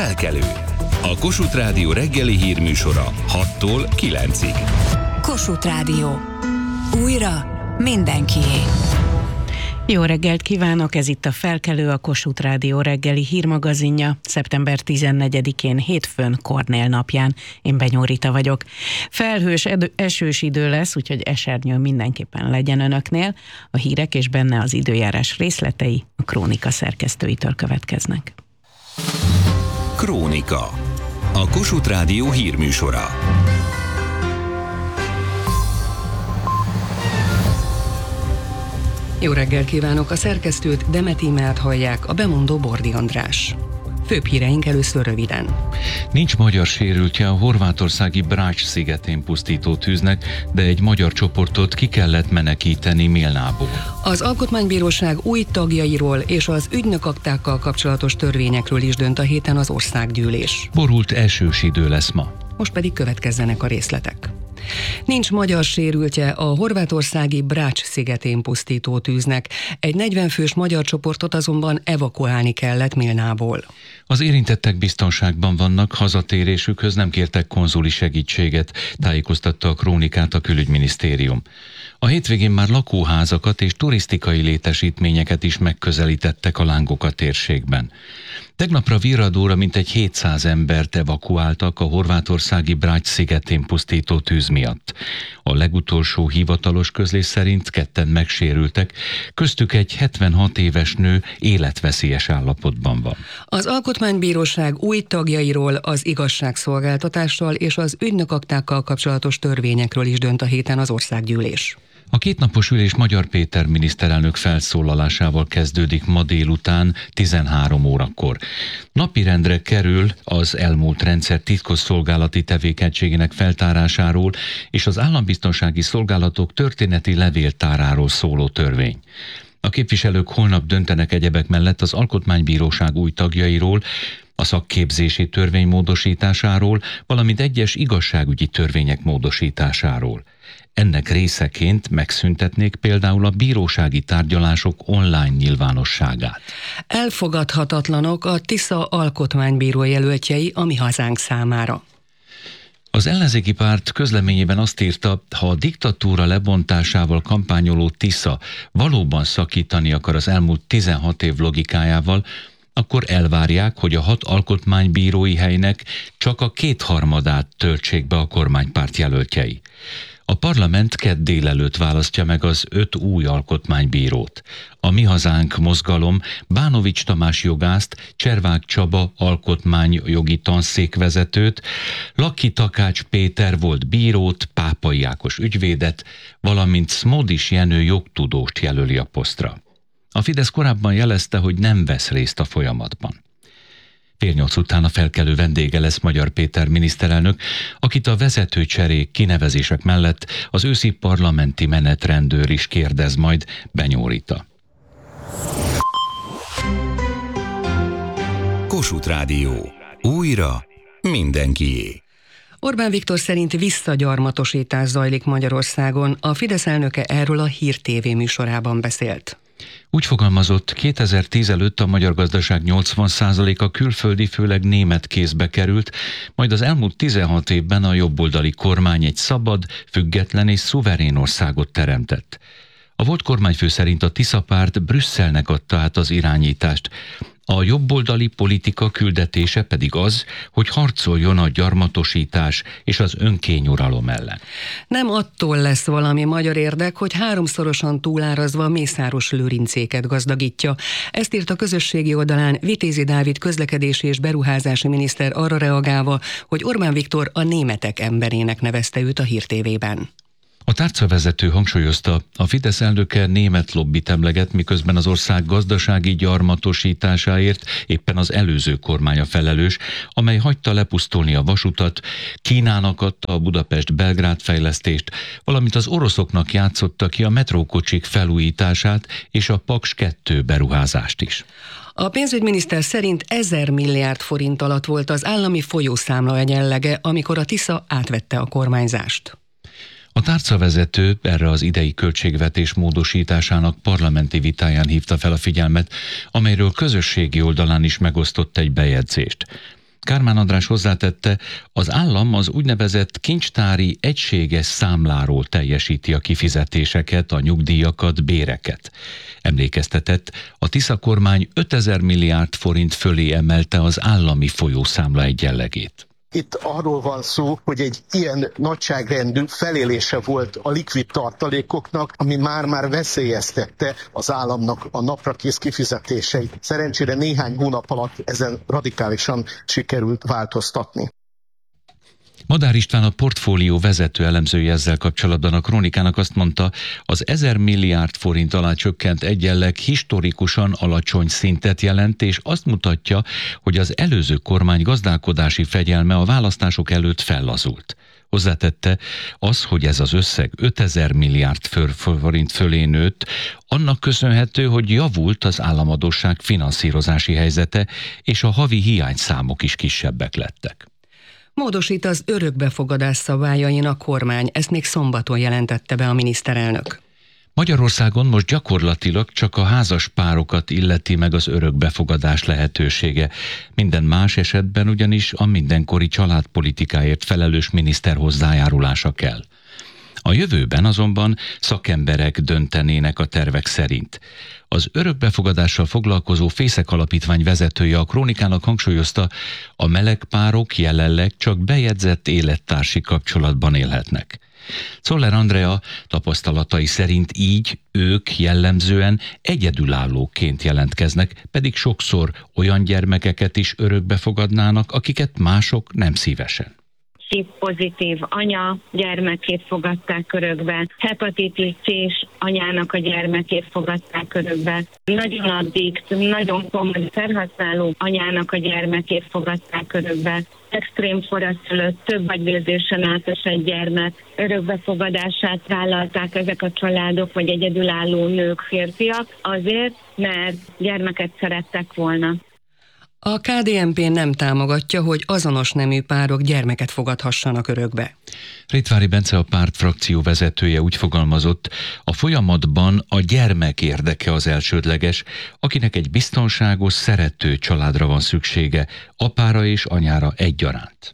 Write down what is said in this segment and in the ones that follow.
Felkelő. A Kossuth Rádió reggeli hírműsora 6-tól 9-ig. Kossuth Rádió. Újra mindenkié. Jó reggelt kívánok, ez itt a Felkelő, a Kossuth Rádió reggeli hírmagazinja, szeptember 14-én hétfőn, Kornél napján. Én Benyó Rita vagyok. Felhős, esős idő lesz, úgyhogy esernyő mindenképpen legyen önöknél. A hírek és benne az időjárás részletei a Krónika szerkesztőitől következnek. Krónika. A Kossuth Rádió hírműsora. Jó reggelt kívánok! A szerkesztőt, Demet Ímát hallják, a bemondó Bordi András. Főbb híreink először röviden. Nincs magyar sérültje a horvátországi Brač szigetén pusztító tűznek, de egy magyar csoportot ki kellett menekíteni Milnából. Az Alkotmánybíróság új tagjairól és az ügynökaktákkal kapcsolatos törvényekről is dönt a héten az országgyűlés. Borult, esős idő lesz ma. Most pedig következzenek a részletek. Nincs magyar sérültje a horvátországi Brač szigetén pusztító tűznek. Egy 40 fős magyar csoportot azonban evakuálni kellett Milnából. Az érintettek biztonságban vannak, hazatérésükhöz nem kértek konzuli segítséget, tájékoztatta a Krónikát a Külügyminisztérium. A hétvégén már lakóházakat és turisztikai létesítményeket is megközelítettek a lángok a térségben. Tegnapra virradóra mintegy 700 embert evakuáltak a horvátországi Brač szigetén pusztító tűz miatt. A legutolsó hivatalos közlés szerint ketten megsérültek, köztük egy 76 éves nő életveszélyes állapotban van. Az Alkotmánybíróság új tagjairól, az igazságszolgáltatással és az ügynökaktákkal kapcsolatos törvényekről is dönt a héten az országgyűlés. A kétnapos ülés Magyar Péter miniszterelnök felszólalásával kezdődik ma délután 13 órakor. Napirendre kerül az elmúlt rendszer titkosszolgálati tevékenységének feltárásáról és az állambiztonsági szolgálatok történeti levéltáráról szóló törvény. A képviselők holnap döntenek egyebek mellett az Alkotmánybíróság új tagjairól, a szakképzési törvény módosításáról, valamint egyes igazságügyi törvények módosításáról. Ennek részeként megszüntetnék például a bírósági tárgyalások online nyilvánosságát. Elfogadhatatlanok a Tisza alkotmánybíró jelöltjei a Mi Hazánk számára. Az ellenzéki párt közleményében azt írta, ha a diktatúra lebontásával kampányoló Tisza valóban szakítani akar az elmúlt 16 év logikájával, akkor elvárják, hogy a 6 alkotmánybírói helynek csak a 2/3 töltsék be a kormánypárt jelöltjei. A parlament kedd délelőtt választja meg az 5 új alkotmánybírót. A Mi Hazánk mozgalom Bánovics Tamás jogászt, Cservák Csaba alkotmányjogi tanszékvezetőt, Laki Takács Péter volt bírót, Pápai Ákos ügyvédet, valamint Szmódis Jenő jogtudóst jelöli a posztra. A Fidesz korábban jelezte, hogy nem vesz részt a folyamatban. 7:30 után a Felkelő vendége lesz Magyar Péter miniszterelnök, akit a vezetőcserék, kinevezések mellett az őszi parlamenti menetrendőr is kérdez majd, Benyó Rita. Kossuth Rádió. Újra mindenkié. Orbán Viktor szerint visszagyarmatosítás zajlik Magyarországon. A Fidesz elnöke erről a Hír TV műsorában beszélt. Úgy fogalmazott, 2010 előtt a magyar gazdaság 80%-a külföldi, főleg német kézbe került, majd az elmúlt 16 évben a jobboldali kormány egy szabad, független és szuverén országot teremtett. A volt kormányfő szerint a Tisza párt Brüsszelnek adta át az irányítást. A jobboldali politika küldetése pedig az, hogy harcoljon a gyarmatosítás és az önkényuralom ellen. Nem attól lesz valami magyar érdek, hogy 3-szorosan túlárazva Mészáros Lőrincéket gazdagítja. Ezt írt a közösségi oldalán Vitézi Dávid közlekedési és beruházási miniszter arra reagálva, hogy Orbán Viktor a németek emberének nevezte őt a Hír TV-ben. A tárcavezető hangsúlyozta, a Fidesz elnöke német lobbit emleget, miközben az ország gazdasági gyarmatosításáért éppen az előző kormánya felelős, amely hagyta lepusztulni a vasutat, Kínának adta a Budapest-Belgrád fejlesztést, valamint az oroszoknak játszotta ki a metrókocsik felújítását és a Paks 2 beruházást is. A pénzügyminiszter szerint 1000 milliárd forint alatt volt az állami folyószámla egyenlege, amikor a Tisza átvette a kormányzást. A tárcavezető erre az idei költségvetés módosításának parlamenti vitáján hívta fel a figyelmet, amelyről közösségi oldalán is megosztott egy bejegyzést. Kármán András hozzátette, az állam az úgynevezett kincstári egységes számláról teljesíti a kifizetéseket, a nyugdíjakat, béreket. Emlékeztetett, a Tisza kormány 5000 milliárd forint fölé emelte az állami folyószámla egyenlegét. Itt arról van szó, hogy egy ilyen nagyságrendű felélése volt a likvid tartalékoknak, ami már veszélyeztette az államnak a naprakész kifizetéseit. Szerencsére néhány hónap alatt ezen radikálisan sikerült változtatni. Madár István, a Portfólió vezető elemzője ezzel kapcsolatban a Krónikának azt mondta, az 1000 milliárd forint alá csökkent egyenleg historikusan alacsony szintet jelent, és azt mutatja, hogy az előző kormány gazdálkodási fegyelme a választások előtt fellazult. Hozzátette, az, hogy ez az összeg 5000 milliárd forint fölé nőtt, annak köszönhető, hogy javult az államadósság finanszírozási helyzete, és a havi hiányszámok is kisebbek lettek. Módosít az örökbefogadás szabályain a kormány, ezt még szombaton jelentette be a miniszterelnök. Magyarországon most gyakorlatilag csak a házas párokat illeti meg az örökbefogadás lehetősége. Minden más esetben ugyanis a mindenkori családpolitikáért felelős miniszter hozzájárulása kell. A jövőben azonban szakemberek döntenének a tervek szerint. Az örökbefogadással foglalkozó Fészek Alapítvány vezetője a Krónikának hangsúlyozta, a meleg párok jelenleg csak bejegyzett élettársi kapcsolatban élhetnek. Czoller Andrea tapasztalatai szerint így ők jellemzően egyedülállóként jelentkeznek, pedig sokszor olyan gyermekeket is örökbe fogadnának, akiket mások nem szívesen. HIV-pozitív anya gyermekét fogadták örökbe, hepatitis C-s anyának a gyermekét fogadták örökbe, nagyon addikt, nagyon komoly szerhasználó anyának a gyermekét fogadták örökbe, extrém forraszülött, több agyvérzésen átesett gyermek örökbefogadását vállalták ezek a családok, vagy egyedülálló nők, férfiak, azért, mert gyermeket szerettek volna. A KDNP nem támogatja, hogy azonos nemű párok gyermeket fogadhassanak örökbe. Ritvári Bence, a párt frakció vezetője úgy fogalmazott, a folyamatban a gyermek érdeke az elsődleges, akinek egy biztonságos, szerető családra van szüksége, apára és anyára egyaránt.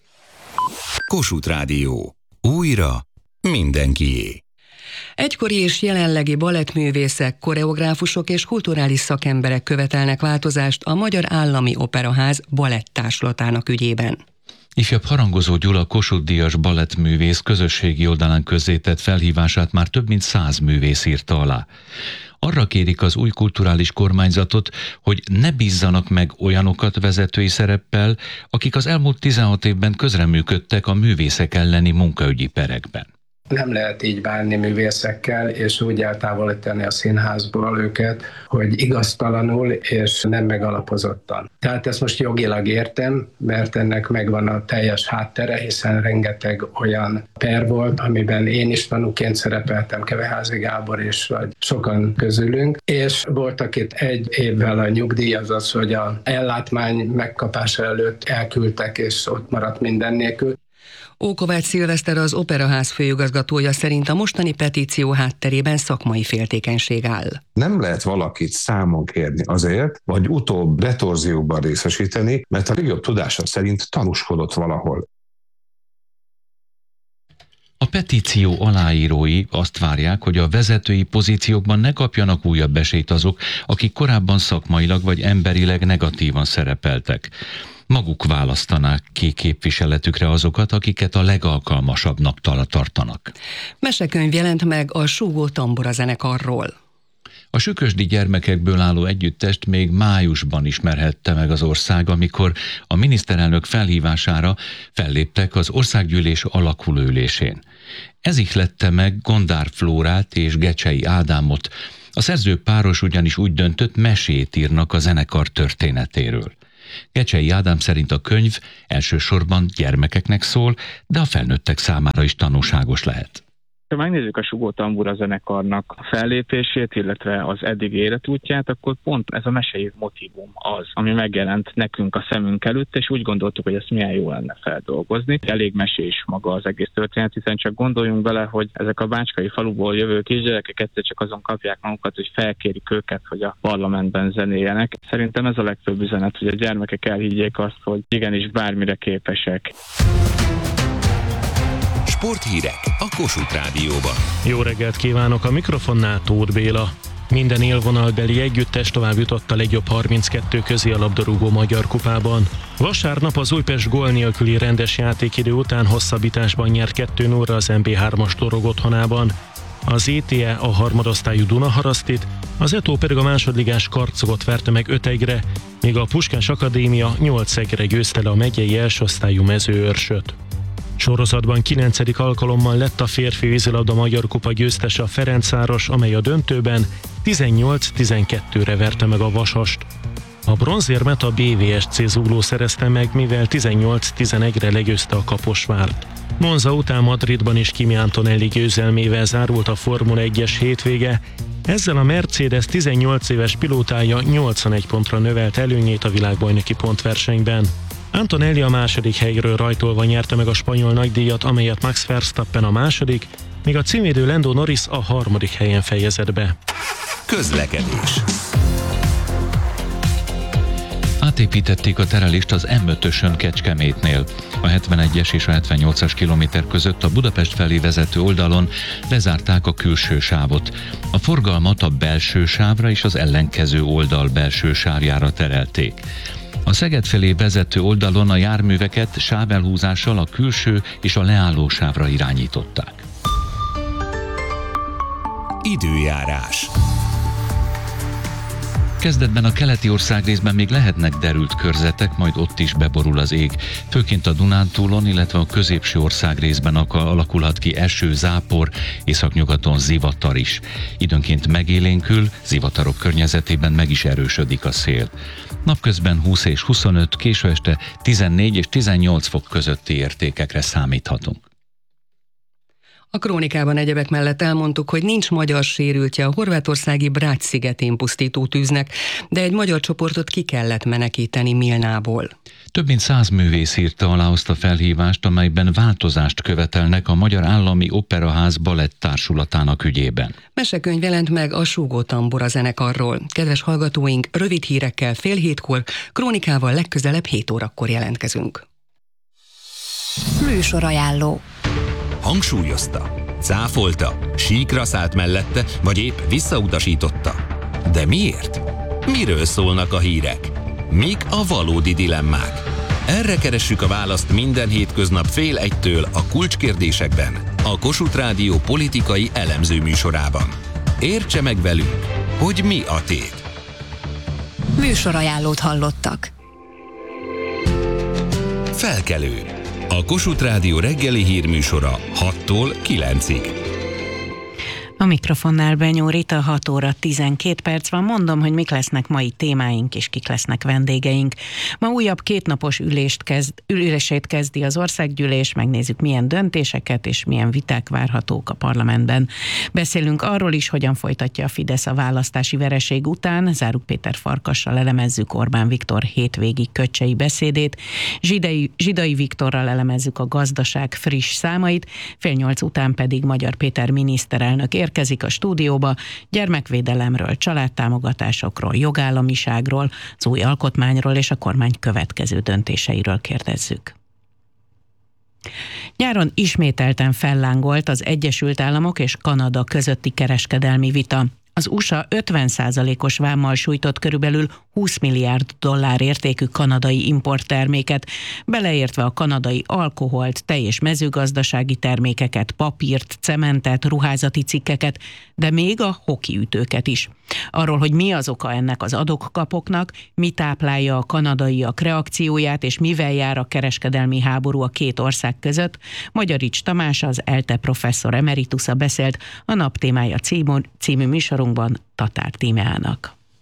Kossuth Rádió. Újra mindenkié. Egykori és jelenlegi balettművészek, koreográfusok és kulturális szakemberek követelnek változást a Magyar Állami Operaház balettárslatának ügyében. Ifjabb Harangozó Gyula Kossuth-díjas balettművész közösségi oldalán közzétett felhívását már több mint 100 művész írta alá. Arra kérik az új kulturális kormányzatot, hogy ne bízzanak meg olyanokat vezetői szereppel, akik az elmúlt 16 évben közreműködtek a művészek elleni munkaügyi perekben. Nem lehet így bánni művészekkel, és úgy eltávolítani a színházból őket, hogy igaztalanul és nem megalapozottan. Tehát ezt most jogilag értem, mert ennek megvan a teljes háttere, hiszen rengeteg olyan per volt, amiben én is tanúként szerepeltem, Keveházi Gábor is, vagy sokan közülünk, és voltak itt egy évvel a nyugdíj, azaz, hogy az ellátmány megkapása előtt elküldtek, és ott maradt minden nélkül. Ókovács Szilveszter, az Operaház főigazgatója szerint a mostani petíció hátterében szakmai féltékenység áll. Nem lehet valakit számon kérni azért, vagy utóbb retorziókban részesíteni, mert a legjobb tudása szerint tanúskodott valahol. A petíció aláírói azt várják, hogy a vezetői pozíciókban ne kapjanak újabb esélyt azok, akik korábban szakmailag vagy emberileg negatívan szerepeltek. Maguk választanák ki képviseletükre azokat, akiket a legalkalmasabbnak tartanak. Mesekönyv jelent meg a Súgó Tambora zenekarról. A sükösdi gyermekekből álló együttest még májusban ismerhette meg az ország, amikor a miniszterelnök felhívására felléptek az országgyűlés alakulóülésén. Ez ihlette meg Gondár Flórát és Gecsei Ádámot. A szerző páros ugyanis úgy döntött, mesét írnak a zenekar történetéről. Gecsei Ádám szerint a könyv elsősorban gyermekeknek szól, de a felnőttek számára is tanulságos lehet. Ha megnézzük a Sugó Tambura zenekarnak a fellépését, illetve az eddigi életútját, akkor pont ez a meseév motívum az, ami megjelent nekünk a szemünk előtt, és úgy gondoltuk, hogy ezt milyen jó lenne feldolgozni. Elég mesés maga az egész történet, hiszen csak gondoljunk bele, hogy ezek a bácskai faluból jövő kisgyerekek egyszer csak azon kapják magukat, hogy felkérik őket, hogy a parlamentben zenéljenek. Szerintem ez a legfőbb üzenet, hogy a gyermekek elhiggyék azt, hogy igenis bármire képesek. Sporthírek a Kossuth Rádióban. Jó reggelt kívánok, a mikrofonnál Tóth Béla. Minden élvonalbeli együttes tovább jutott a legjobb 32 közé a labdarúgó magyar kupában. Vasárnap az Újpest gól nélküli rendes játékidő után hosszabbításban nyert 2-0-ra az MB3-as Dorog otthonában. Az ETE a harmadosztályú Dunaharasztit, az ETO pedig a másodligás Karcogot verte meg 5-1-re, míg a Puskás Akadémia 8-1-re győzte le a megyei elsőosztályú Mezőőrsöt. Sorozatban 9. alkalommal lett a férfi vízilabda magyar kupa győztese a Ferencváros, amely a döntőben 18-12-re verte meg a Vasast. A bronzérmet a BVSC Zugló szerezte meg, mivel 18-11-re legyőzte a Kaposvárt. Monza után Madridban is Kimi Antonelli győzelmével zárult a Formula 1-es hétvége, ezzel a Mercedes 18 éves pilótája 81 pontra növelt előnyét a világbajnoki pontversenyben. Antonelli a második helyről rajtolva nyerte meg a spanyol nagydíjat, amelyet Max Verstappen a második, míg a címvédő Lando Norris a harmadik helyen fejezett be. Közlekedés. Átépítették a terelést az M5-ösön Kecskemétnél. A 71-es és a 78-as kilométer között a Budapest felé vezető oldalon lezárták a külső sávot. A forgalmat a belső sávra és az ellenkező oldal belső sávjára terelték. A Szeged felé vezető oldalon a járműveket sávelhúzással a külső és a leálló sávra irányították. Időjárás. Kezdetben a keleti országrészben még lehetnek derült körzetek, majd ott is beborul az ég. Főként a Dunántúlon, illetve a középső országrészben alakulhat ki eső, zápor, északnyugaton zivatar is. Időnként megélénkül, zivatarok környezetében meg is erősödik a szél. Napközben 20 és 25, késő este 14 és 18 fok közötti értékekre számíthatunk. A krónikában egyebek mellett elmondtuk, hogy nincs magyar sérültje a horvátországi Brač-szigetén pusztító tűznek, de egy magyar csoportot ki kellett menekíteni Milnából. Több mint 100 művész írta alá azt a felhívást, amelyben változást követelnek a Magyar Állami Operaház balett társulatának ügyében. Mesekönyv jelent meg a Sugó Tambura zenekarról. Kedves hallgatóink, rövid hírekkel 6:30, krónikával legközelebb 7 órakor jelentkezünk. Műsorajánló. Hangsúlyozta, cáfolta, síkra szállt mellette, vagy épp visszautasította. De miért? Miről szólnak a hírek? Mik a valódi dilemmák? Erre keressük a választ minden hétköznap 12:30 a Kulcskérdésekben, a Kossuth Rádió politikai elemző műsorában. Értse meg velünk, hogy mi a tét. Műsorajánlót hallottak. Felkelő. A Kossuth Rádió reggeli hírműsora 6-tól 9-ig. A mikrofonnál Benyó Rita, 6 óra 12 perc van. Mondom, hogy mik lesznek mai témáink és kik lesznek vendégeink. Ma újabb 2 napos ülését kezdi az országgyűlés, megnézzük milyen döntéseket és milyen viták várhatók a parlamentben. Beszélünk arról is, hogyan folytatja a Fidesz a választási vereség után. Záruk Péter Farkassal elemezzük Orbán Viktor hétvégi köcsei beszédét. Zsidai Viktorral elemezzük a gazdaság friss számait, 7:30 után pedig Magyar Péter miniszterelnök érkezik a stúdióba, gyermekvédelemről, családtámogatásokról, jogállamiságról, az új alkotmányról és a kormány következő döntéseiről kérdezzük. Nyáron ismételten fellángolt az Egyesült Államok és Kanada közötti kereskedelmi vita. Az USA 50%-os vámmal sújtott körülbelül 20 milliárd dollár értékű kanadai importterméket, beleértve a kanadai alkoholt, tej- és mezőgazdasági termékeket, papírt, cementet, ruházati cikkeket, de még a hokiütőket is. Arról, hogy mi az oka ennek az adok-kapoknak, mi táplálja a kanadaiak reakcióját, és mivel jár a kereskedelmi háború a két ország között, Magyarics Tamás, az ELTE professzor emeritusza beszélt a Nap témája című műsorunkban Tatár Tímeának.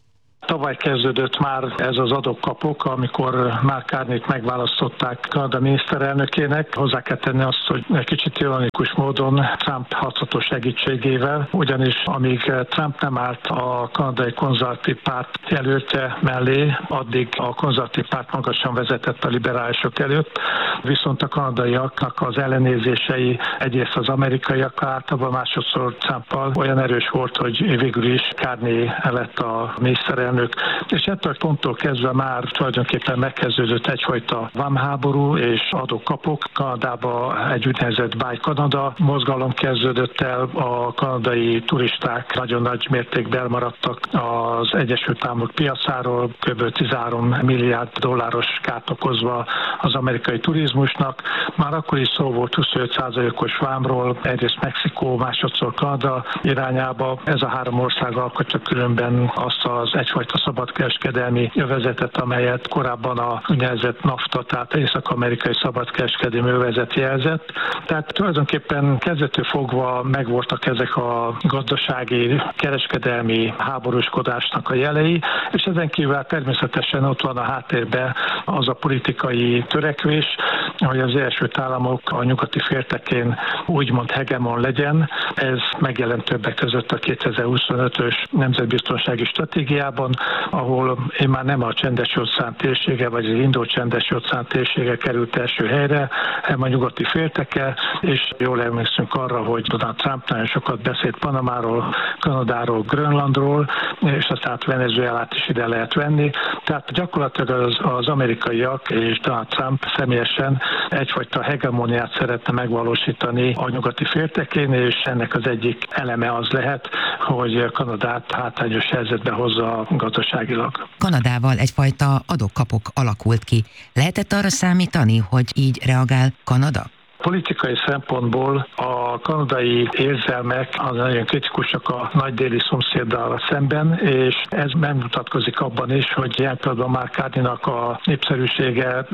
Tavaly kezdődött már ez az adok-kapok, amikor Mark Carney-t megválasztották Kanada miniszterelnökének. Hozzá kell tenni azt, hogy egy kicsit ironikus módon Trump hatható segítségével, ugyanis amíg Trump nem állt a kanadai konzervatív párt jelöltje mellé, addig a konzervatív párt magasan vezetett a liberálisok előtt, viszont a kanadaiaknak az ellenérzései egyrészt az amerikaiak általában, másodszor Trumpal olyan erős volt, hogy végül is Carney lett a miniszterelnök, és ettől a ponttól kezdve már tulajdonképpen megkezdődött egyfajta vámháború és adok-kapok. Kanadában egy úgynevezett Buy Canada mozgalom kezdődött el, a kanadai turisták nagyon nagy mértékben elmaradtak az Egyesült Államok piacáról, kb. 13 milliárd dolláros kárt okozva az amerikai turizmusnak. Már akkor is szó volt 25%-os vámról, egyrészt Mexikó, másodszor Kanada irányába. Ez a három ország alkotja különben azt az egyfajta szabadkereskedelmi övezetet, amelyet korábban a úgynevezett NAFTA, tehát észak-amerikai szabadkereskedelmi övezet jelzett. Tehát tulajdonképpen kezdettől fogva megvoltak ezek a gazdasági, kereskedelmi háborúskodásnak a jelei, és ezen kívül természetesen ott van a háttérben az a politikai törekvés, hogy az Egyesült Államok a nyugati féltekén úgymond hegemon legyen. Ez megjelent többek között a 2025-ös nemzetbiztonsági stratégiában, ahol én már nem a Csendes-óceán térsége, vagy az Indó-Csendes-óceán térsége került első helyre, hanem a nyugati félteke, és jól emlékszünk arra, hogy Donald Trump nagyon sokat beszélt Panamáról, Kanadáról, Grönlandról, és aztán Venezuelát is ide lehet venni. Tehát gyakorlatilag az amerikaiak és Donald Trump személyesen egyfajta hegemoniát szeretne megvalósítani a nyugati féltekén, és ennek az egyik eleme az lehet, hogy Kanadát hátrányos helyzetbe hozza gazdaságilag. Kanadával egyfajta adok-kapok alakult ki. Lehetett arra számítani, hogy így reagál Kanada? Politikai szempontból a kanadai érzelmek az nagyon kritikusak a nagy déli szomszéddal szemben, és ez megmutatkozik abban is, hogy ilyen pillanatban Mark Carney-nak a népszerűsége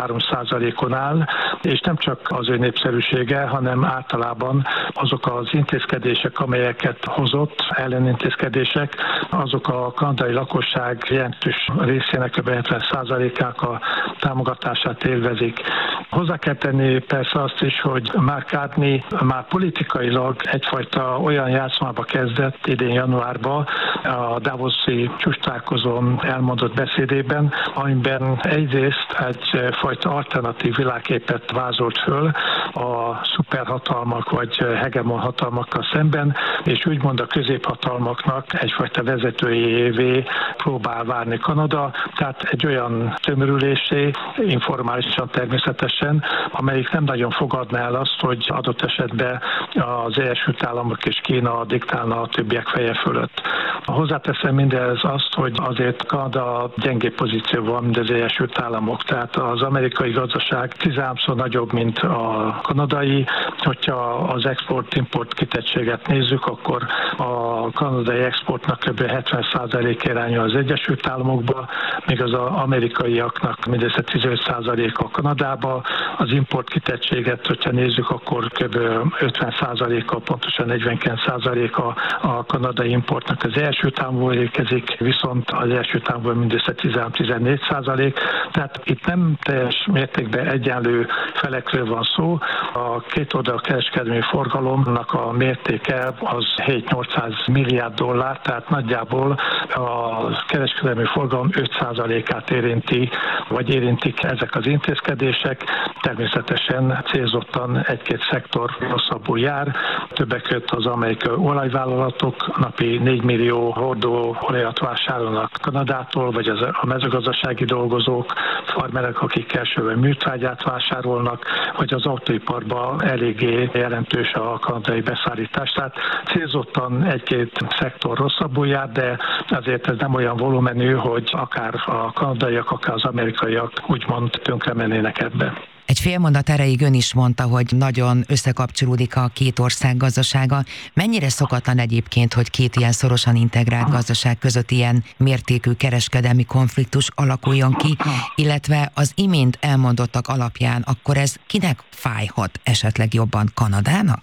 53%-on áll, és nem csak az ő népszerűsége, hanem általában azok az intézkedések, amelyeket hozott, ellenintézkedések, azok a kanadai lakosság jelentős részének, kb. 70%-ának a támogatását élvezik. Hozzá kell tenni persze azt is, hogy Mark Carney már politikailag egyfajta olyan játszmába kezdett idén januárban a Davoszi csúcstalálkozón elmondott beszédében, amiben egyrészt egyfajta alternatív világképet vázolt föl a szuperhatalmak vagy hegemon hatalmakkal szemben, és úgymond a középhatalmaknak egyfajta vezetőjévé próbál válni Kanada, tehát egy olyan tömörülésé, informálisan természetesen, amelyik nem nagyon fogadná el azt, hogy adott esetben az Egyesült Államok és Kína diktálna a többiek feje fölött. Hozzáteszem mindez azt, hogy azért Kanada gyengébb pozícióban, mint az Egyesült Államok, tehát az amerikai gazdaság 13-szor nagyobb, mint a kanadai. Hogyha az export-import kitettséget nézzük, akkor a kanadai exportnak kb. 70% irányul az Egyesült Államokba, míg az amerikaiaknak mindössze 15%-a Kanadába. Az import kitettséget, hogyha nézzük, akkor kb. 50%-a, pontosan 49%-a a kanadai importnak az Egyesült Államból érkezik, viszont az Egyesült Államból mindössze 13-14%. Tehát itt nem teljes mértékben egyenlő felekről van szó. A két oldal kereskedelmi forgalomnak a mértéke az 7-800 milliárd dollár, tehát nagyjából a kereskedelmi forgalom 5%-át érinti, vagy érintik ezek az intézkedések. Természetesen célzottan egy-két szektor rosszabbul jár. Többek között az amerikai olajvállalatok napi 4 millió hordó olajat vásárolnak Kanadától, vagy a mezőgazdasági dolgozók, farmerek, akik elsőben műtrágyát vásárolnak, vagy az autóiparban eléggé jelentős a kanadai beszállítás. Tehát célzottan egy-két szektor rosszabbul jár, de azért ez nem olyan volumenű, hogy akár a kanadaiak, akár az amerikaiak úgymond tönkre mennének ebbe. Egy fél mondat erejéig ön is mondta, hogy nagyon összekapcsolódik a két ország gazdasága. Mennyire szokatlan egyébként, hogy két ilyen szorosan integrált gazdaság között ilyen mértékű kereskedelmi konfliktus alakuljon ki, illetve az imént elmondottak alapján akkor ez kinek fájhat esetleg jobban, Kanadának?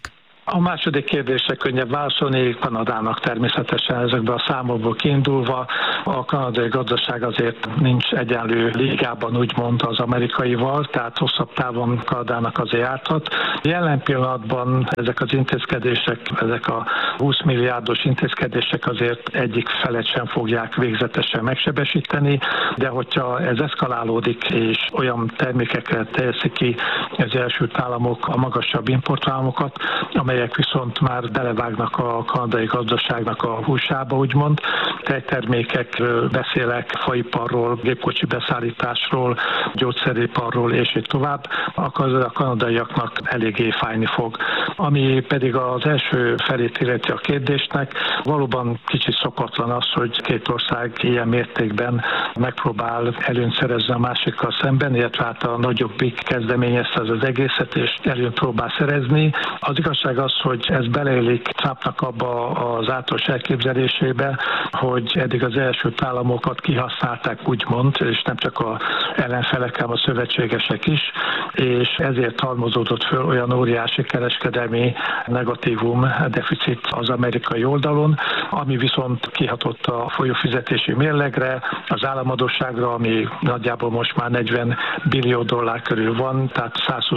A második kérdésre könnyebb válaszolni, Kanadának természetesen ezekben a számokból kiindulva. A kanadai gazdaság azért nincs egyenlő ligában, úgymond az amerikaival, tehát hosszabb távon Kanadának azért járhat. Jelen pillanatban ezek az intézkedések, ezek a 20 milliárdos intézkedések azért egyik felet sem fogják végzetesen megsebesíteni, de hogyha ez eszkalálódik és olyan termékekre teszik ki az Egyesült Államok a magasabb importvámokat, amelyek viszont már belevágnak a kanadai gazdaságnak a húsába, úgymond. Tejtermékekről beszélek, faiparról, gépkocsi beszállításról, gyógyszeriparról és így tovább, akkor a kanadaiaknak eléggé fájni fog. Ami pedig az első felét illeti a kérdésnek, valóban kicsit szokatlan az, hogy két ország ilyen mértékben megpróbál előnyt szerezni a másikkal szemben, illetve hát a nagyobbik kezdeményezte az egészet, és előnyt próbál szerezni. Az igazság az, hogy ez beleillik Trumpnak abba az általános elképzelésébe, hogy eddig az Egyesült Államokat kihasználták, úgymond, és nem csak az ellenfelek, hanem a szövetségesek is, és ezért halmozódott föl olyan óriási kereskedelmi negatívum, deficit az amerikai oldalon, ami viszont kihatott a folyófizetési mérlegre, az államadósságra, ami nagyjából most már 40 billió dollár körül van, tehát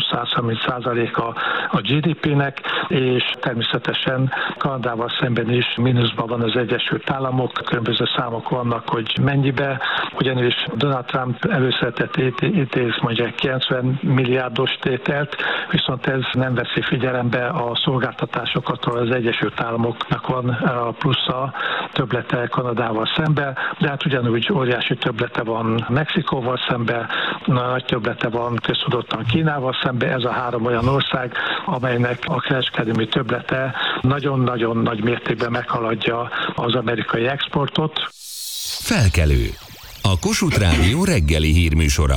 120-130% a GDP-nek, és természetesen Kanadával szemben is mínuszban van az Egyesült Államok, különböző számok vannak, hogy mennyibe, ugyanis Donald Trump előszeretett ítéz mondjuk 90 milliárdos tételt, viszont ez nem veszi figyelembe a szolgáltatásokat, az Egyesült Államoknak van a plusza, többlete Kanadával szembe, de hát ugyanúgy óriási többlete van Mexikóval szembe, nagy többlete van köztudottan Kínával szembe, ez a három olyan ország, amelynek a kereskedelmi többlete nagyon-nagyon nagy mértékben meghaladja az amerikai exportot. Felkelő. A Kossuth Rádió reggeli hírműsora.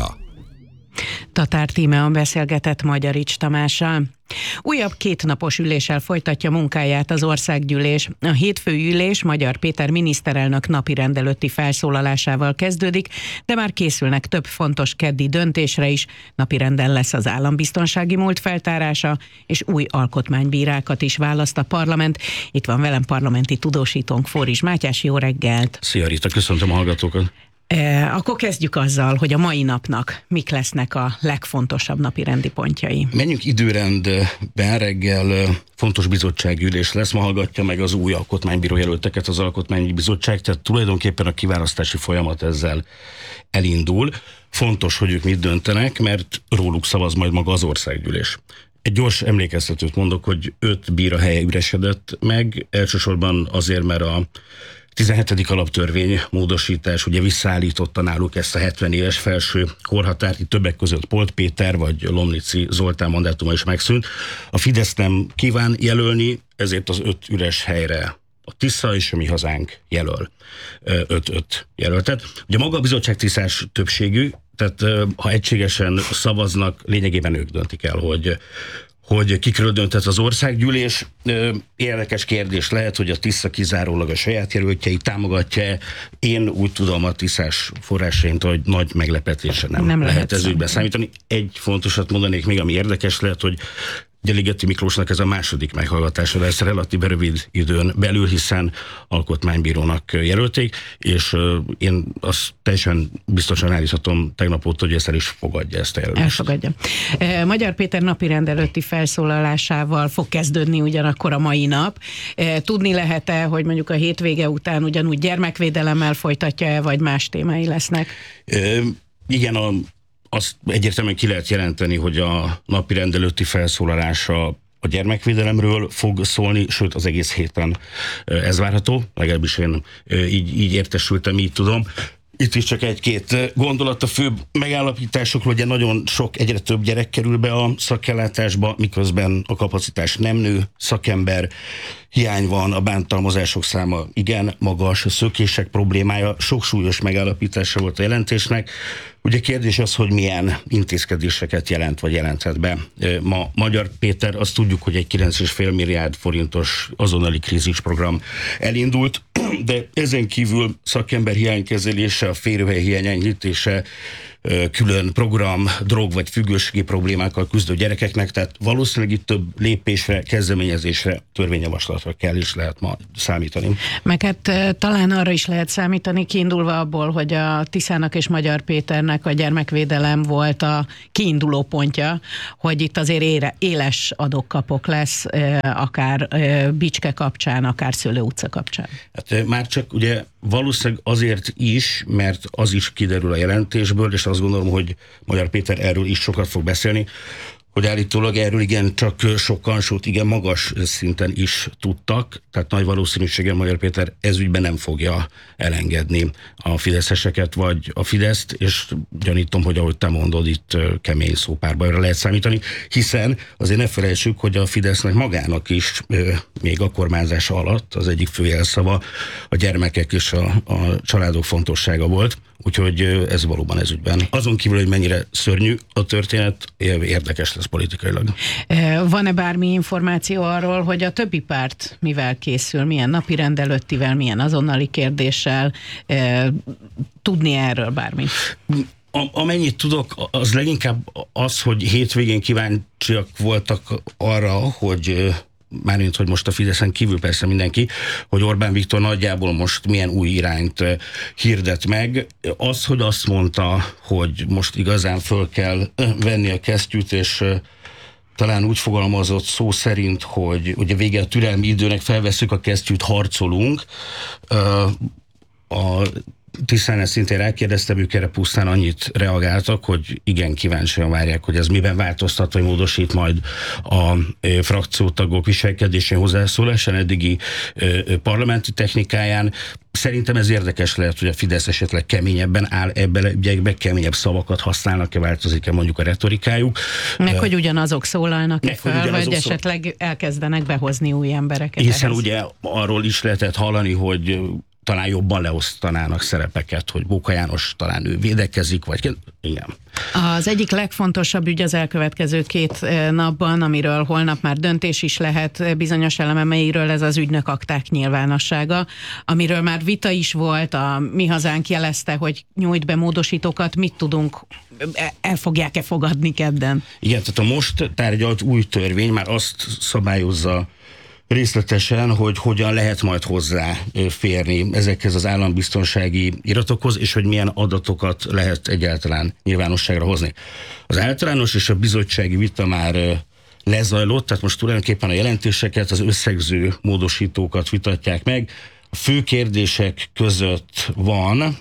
Tatár Tímeon beszélgetett Magyarics Tamással. Újabb 2 napos üléssel folytatja munkáját az országgyűlés. A hétfői ülés Magyar Péter miniszterelnök napirend előtti felszólalásával kezdődik, de már készülnek több fontos keddi döntésre is. Napirenden lesz az állambiztonsági múlt feltárása, és új alkotmánybírákat is választ a parlament. Itt van velem parlamenti tudósítónk, Fóris Mátyás, jó reggelt! Szia Rita, köszöntöm a hallgatókat! Akkor kezdjük azzal, hogy a mai napnak mik lesznek a legfontosabb napi rendi pontjai. Menjünk időrendben, reggel fontos bizottságülés lesz, ma hallgatja meg az új alkotmánybíró jelölteket az Alkotmányi Bizottság, tehát tulajdonképpen a kiválasztási folyamat ezzel elindul. Fontos, hogy ők mit döntenek, mert róluk szavaz majd maga az országgyűlés. Egy gyors emlékeztetőt mondok, hogy 5 bíra helye üresedett meg, elsősorban azért, mert a 17. alaptörvény módosítás ugye visszaállította náluk ezt a 70 éves felső korhatárt, itt többek között Polt Péter vagy Lomnici Zoltán mandátuma is megszűnt. A Fidesz nem kíván jelölni, ezért az 5 üres helyre a Tisza és a Mi Hazánk jelöl 5-5 jelöltet. Ugye maga a bizottság tiszás többségű, tehát ha egységesen szavaznak, lényegében ők döntik el, hogy kikről dönthet az országgyűlés. Érdekes kérdés lehet, hogy a Tisza kizárólag a saját jelöltjeit támogatja. Én úgy tudom a Tiszás forrásaint, hogy nagy meglepetésre nem lehet ez ügyben számítani. Egy fontosat mondanék még, ami érdekes lehet, hogy Ligeti Miklósnak ez a második meghallgatása lesz relatív rövid időn belül, hiszen alkotmánybírónak jelölték, és én azt teljesen biztosan állíthatom tegnap óta, hogy ezt el is fogadja, ezt a jelölést. Elfogadja. Magyar Péter napirend előtti felszólalásával fog kezdődni ugyanakkor a mai nap. Tudni lehet-e, hogy mondjuk a hétvége után ugyanúgy gyermekvédelemmel folytatja-e, vagy más témái lesznek? Igen, azt egyértelműen ki lehet jelenteni, hogy a napirend előtti felszólalása a gyermekvédelemről fog szólni, sőt az egész héten ez várható, legalábbis én így értesültem, így tudom. Itt is csak egy-két gondolat a főbb megállapításokról, ugye nagyon sok, egyre több gyerek kerül be a szakellátásba, miközben a kapacitás nem nő, szakember hiány van, a bántalmazások száma igen magas, a szökések problémája, sok súlyos megállapítása volt a jelentésnek. Ugye kérdés az, hogy milyen intézkedéseket jelent, vagy jelenthet be. Ma Magyar Péter, azt tudjuk, hogy egy 9,5 milliárd forintos azonnali krízisprogram elindult, de ezen kívül szakember hiánykezelése, a férőhely hiány enyhítése, külön program drog vagy függőségi problémákkal küzdő gyerekeknek, tehát valószínűleg itt több lépésre, kezdeményezésre, törvényjavaslatra kell is lehet ma számítani. Meg hát talán arra is lehet számítani, kiindulva abból, hogy a Tiszának és Magyar Péternek a gyermekvédelem volt a kiinduló pontja, hogy itt azért éles adok-kapok lesz, akár Bicske kapcsán, akár Szőlő utca kapcsán. Hát már csak ugye valószínűleg azért is, mert az is kiderül a jelentésből, és azt gondolom, hogy Magyar Péter erről is sokat fog beszélni, hogy állítólag erről igen csak sokan, sőt igen magas szinten is tudtak, tehát nagy valószínűséggel Magyar Péter ezügyben nem fogja elengedni a fideszeseket vagy a Fideszt, és gyanítom, hogy ahogy te mondod, itt kemény szópárbajra lehet számítani, hiszen azért ne felejtsük, hogy a Fidesznek magának is még a kormányzása alatt az egyik fő jelszava a gyermekek és a családok fontossága volt, úgyhogy ez valóban ezügyben. Azon kívül, hogy mennyire szörnyű a történet, érdekes lesz politikailag. Van-e bármi információ arról, hogy a többi párt mivel készül, milyen napirend előttivel, milyen azonnali kérdéssel, tudni erről bármit? Amennyit tudok, az leginkább az, hogy hétvégén kíváncsiak voltak arra, hogy mármint, hogy most a Fideszen kívül persze mindenki, hogy Orbán Viktor nagyjából most milyen új irányt hirdet meg. Az, hogy azt mondta, hogy most igazán föl kell venni a kesztyűt, és talán úgy fogalmazott szó szerint, hogy ugye vége a türelmi időnek, felvesszük a kesztyűt, harcolunk. A Tisztán szintén rákérdeztem, ők erre pusztán annyit reagáltak, hogy igen, kíváncsian várják, hogy ez miben változtat, vagy módosít majd a frakciótagok viselkedésén, hozzászólásán, eddigi parlamenti technikáján. Szerintem ez érdekes lehet, hogy a Fidesz esetleg keményebben áll ebben ügyekbe, keményebb szavakat használnak-e, változik-e mondjuk a retorikájuk. Meg hogy ugyanazok szólalnak-e fel, vagy esetleg elkezdenek behozni új embereket. Hiszen ugye arról is lehetett hallani, hogy talán jobban leosztanának szerepeket, hogy Bóka János talán ő védekezik, vagy igen. Az egyik legfontosabb ügy az elkövetkező 2 napban, amiről holnap már döntés is lehet bizonyos elemeiről, ez az ügynök akták nyilvánossága, amiről már vita is volt, a Mi Hazánk jelezte, hogy nyújt be módosítókat, mit tudunk, el fogják-e fogadni kedden? Igen, tehát a most tárgyalt új törvény már azt szabályozza részletesen, hogy hogyan lehet majd hozzá férni ezekhez az állambiztonsági iratokhoz, és hogy milyen adatokat lehet egyáltalán nyilvánosságra hozni. Az általános és a bizottsági vita már lezajlott, tehát most tulajdonképpen a jelentéseket, az összegző módosítókat vitatják meg. A fő kérdések között van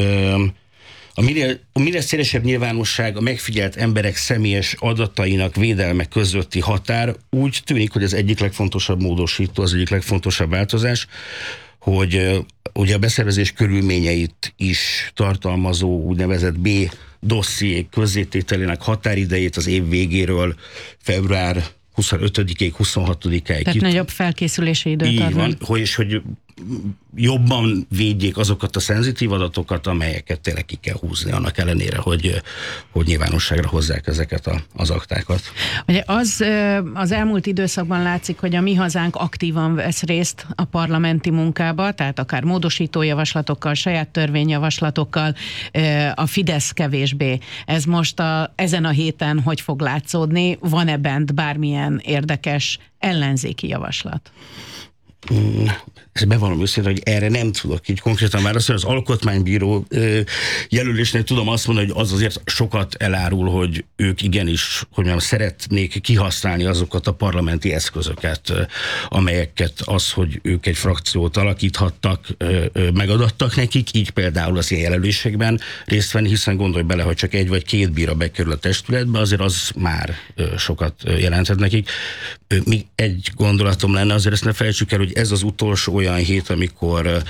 a minél szélesebb nyilvánosság, a megfigyelt emberek személyes adatainak védelme közötti határ. Úgy tűnik, hogy az egyik legfontosabb módosító, az egyik legfontosabb változás, hogy ugye a beszervezés körülményeit is tartalmazó úgynevezett B dossziék közzétételének határidejét az év végéről február 25-ig, 26-ig. Tehát nagyobb felkészülési időt így van, hogy jobban védjék azokat a szenzitív adatokat, amelyeket tényleg ki kell húzni, annak ellenére, hogy nyilvánosságra hozzák ezeket az aktákat. Ugye az elmúlt időszakban látszik, hogy a Mi Hazánk aktívan vesz részt a parlamenti munkába, tehát akár módosító javaslatokkal, saját törvényjavaslatokkal, a Fidesz kevésbé. Ez most ezen a héten hogy fog látszódni? Van-e bent bármilyen érdekes ellenzéki javaslat? Ez bevallom őszintén, hogy erre nem tudok így konkrétan válaszolni. Az alkotmánybíró jelölésnél tudom azt mondani, hogy az azért sokat elárul, hogy ők igenis, hogy mondjam, szeretnék kihasználni azokat a parlamenti eszközöket, amelyeket az, hogy ők egy frakciót alakíthattak, megadattak nekik, így például az ilyen jelölésekben részt venni, hiszen gondolj bele, hogy csak 1 vagy 2 bíra bekerül a testületbe, azért az már sokat jelenthet nekik. Még egy gondolatom lenne, azért ezt ne felejtsük el, hogy ez az utolsó olyan hét, amikor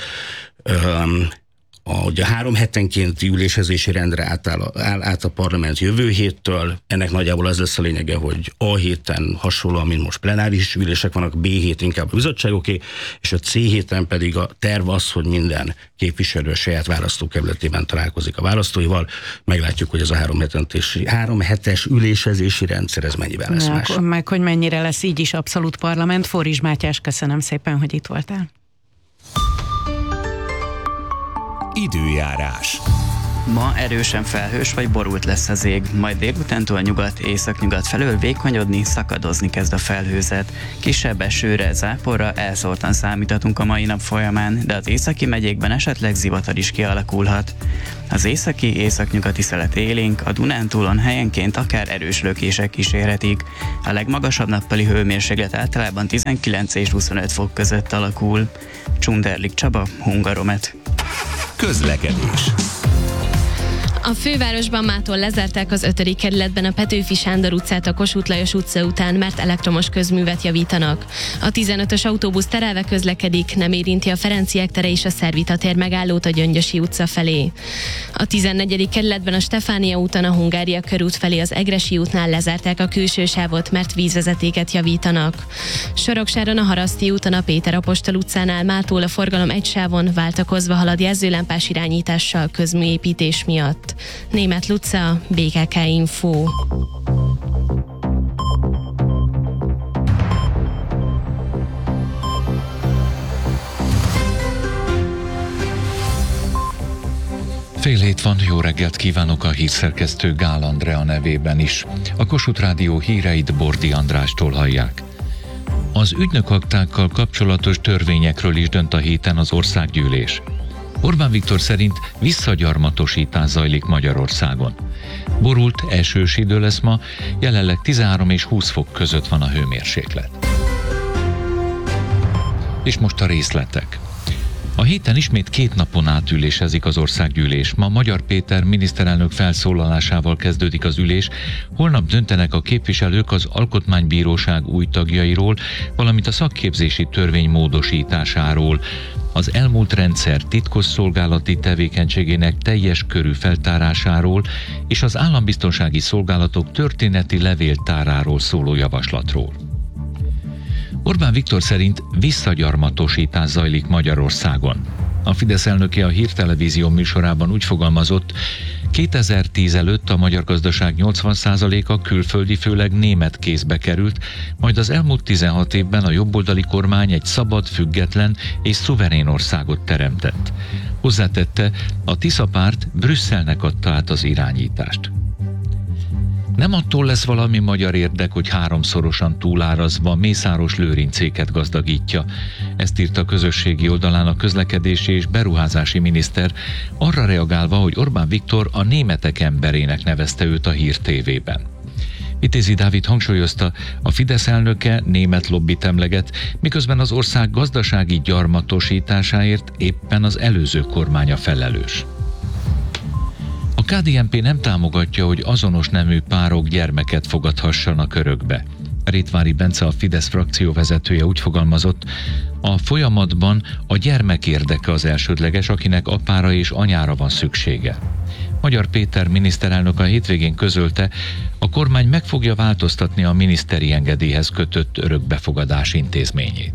a 3 hetenkénti ülésezési rendre áll át a parlament jövő héttől. Ennek nagyjából az lesz a lényege, hogy A héten hasonlóan, mint most plenáris ülések vannak, B hét inkább a bizottságoké, és a C héten pedig a terv az, hogy minden képviselő saját választókerületében találkozik a választóival. Meglátjuk, hogy ez a 3 hetes ülésezési rendszer, ez mennyiben lesz más. Meg hogy mennyire lesz így is abszolút parlament. Forris Mátyás, köszönöm szépen, hogy itt voltál. Időjárás. Ma erősen felhős vagy borult lesz az ég, majd délutántól nyugat-északnyugat felől vékonyodni, szakadozni kezd a felhőzet. Kisebb esőre, záporra elszórtan számíthatunk a mai nap folyamán, de az északi megyékben esetleg zivatar is kialakulhat. Az északi északnyugati szelet élénk, a Dunántúlon helyenként akár erős lökések kísérhetik. A legmagasabb nappali hőmérséklet általában 19 és 25 fok között alakul. Csunderlik Csaba, Hungaromet. Közlekedés. A fővárosban mától lezárták az 5. kerületben a Petőfi Sándor utcát a Kossuth Lajos utca után, mert elektromos közművet javítanak. A 15-ös autóbusz terelve közlekedik, nem érinti a Ferenciek tere és a Szervita tér megállót a Gyöngyösi utca felé. A 14. kerületben a Stefánia úton a Hungária körút felé az Egressy útnál lezárták a külső sávot, mert vízvezetéket javítanak. Soroksáron a Haraszti úton a Péter Apostol utcánál mától a forgalom egy sávon váltakozva halad jelzőlámpás irányítással közműépítés miatt. Németh Luca, BKK Info. Fél hét van, jó reggelt kívánok a hírszerkesztő Gál Andrea nevében is. A Kossuth Rádió híreit Bordi Andrástól hallják. Az ügynökaktákkal kapcsolatos törvényekről is dönt a héten az országgyűlés. Orbán Viktor szerint visszagyarmatosítás zajlik Magyarországon. Borult, esős idő lesz ma, jelenleg 13 és 20 fok között van a hőmérséklet. És most a részletek. A héten ismét 2 napon át ülésezik az országgyűlés. Ma Magyar Péter miniszterelnök felszólalásával kezdődik az ülés, holnap döntenek a képviselők az Alkotmánybíróság új tagjairól, valamint a szakképzési törvény módosításáról, az elmúlt rendszer titkosszolgálati tevékenységének teljes körű feltárásáról és az állambiztonsági szolgálatok történeti levéltáráról szóló javaslatról. Orbán Viktor szerint visszagyarmatosítás zajlik Magyarországon. A Fidesz elnöke a Hírtelevízió műsorában úgy fogalmazott, 2010 előtt a magyar gazdaság 80%-a külföldi, főleg német kézbe került, majd az elmúlt 16 évben a jobboldali kormány egy szabad, független és szuverén országot teremtett. Hozzátette, a Tisza párt Brüsszelnek adta át az irányítást. Nem attól lesz valami magyar érdek, hogy 3-szorosan túlárazva Mészáros lőrincéket gazdagítja. Ezt írta a közösségi oldalán a közlekedési és beruházási miniszter, arra reagálva, hogy Orbán Viktor a németek emberének nevezte őt a Hír TV-ben. Vitézi Dávid hangsúlyozta, a Fidesz elnöke német lobbit emleget, miközben az ország gazdasági gyarmatosításáért éppen az előző kormánya felelős. A KDNP nem támogatja, hogy azonos nemű párok gyermeket fogadhassanak örökbe. Rétvári Bence, a Fidesz frakció vezetője úgy fogalmazott, a folyamatban a gyermek érdeke az elsődleges, akinek apára és anyára van szüksége. Magyar Péter miniszterelnök a hétvégén közölte, a kormány meg fogja változtatni a miniszteri engedélyhez kötött örökbefogadás intézményét.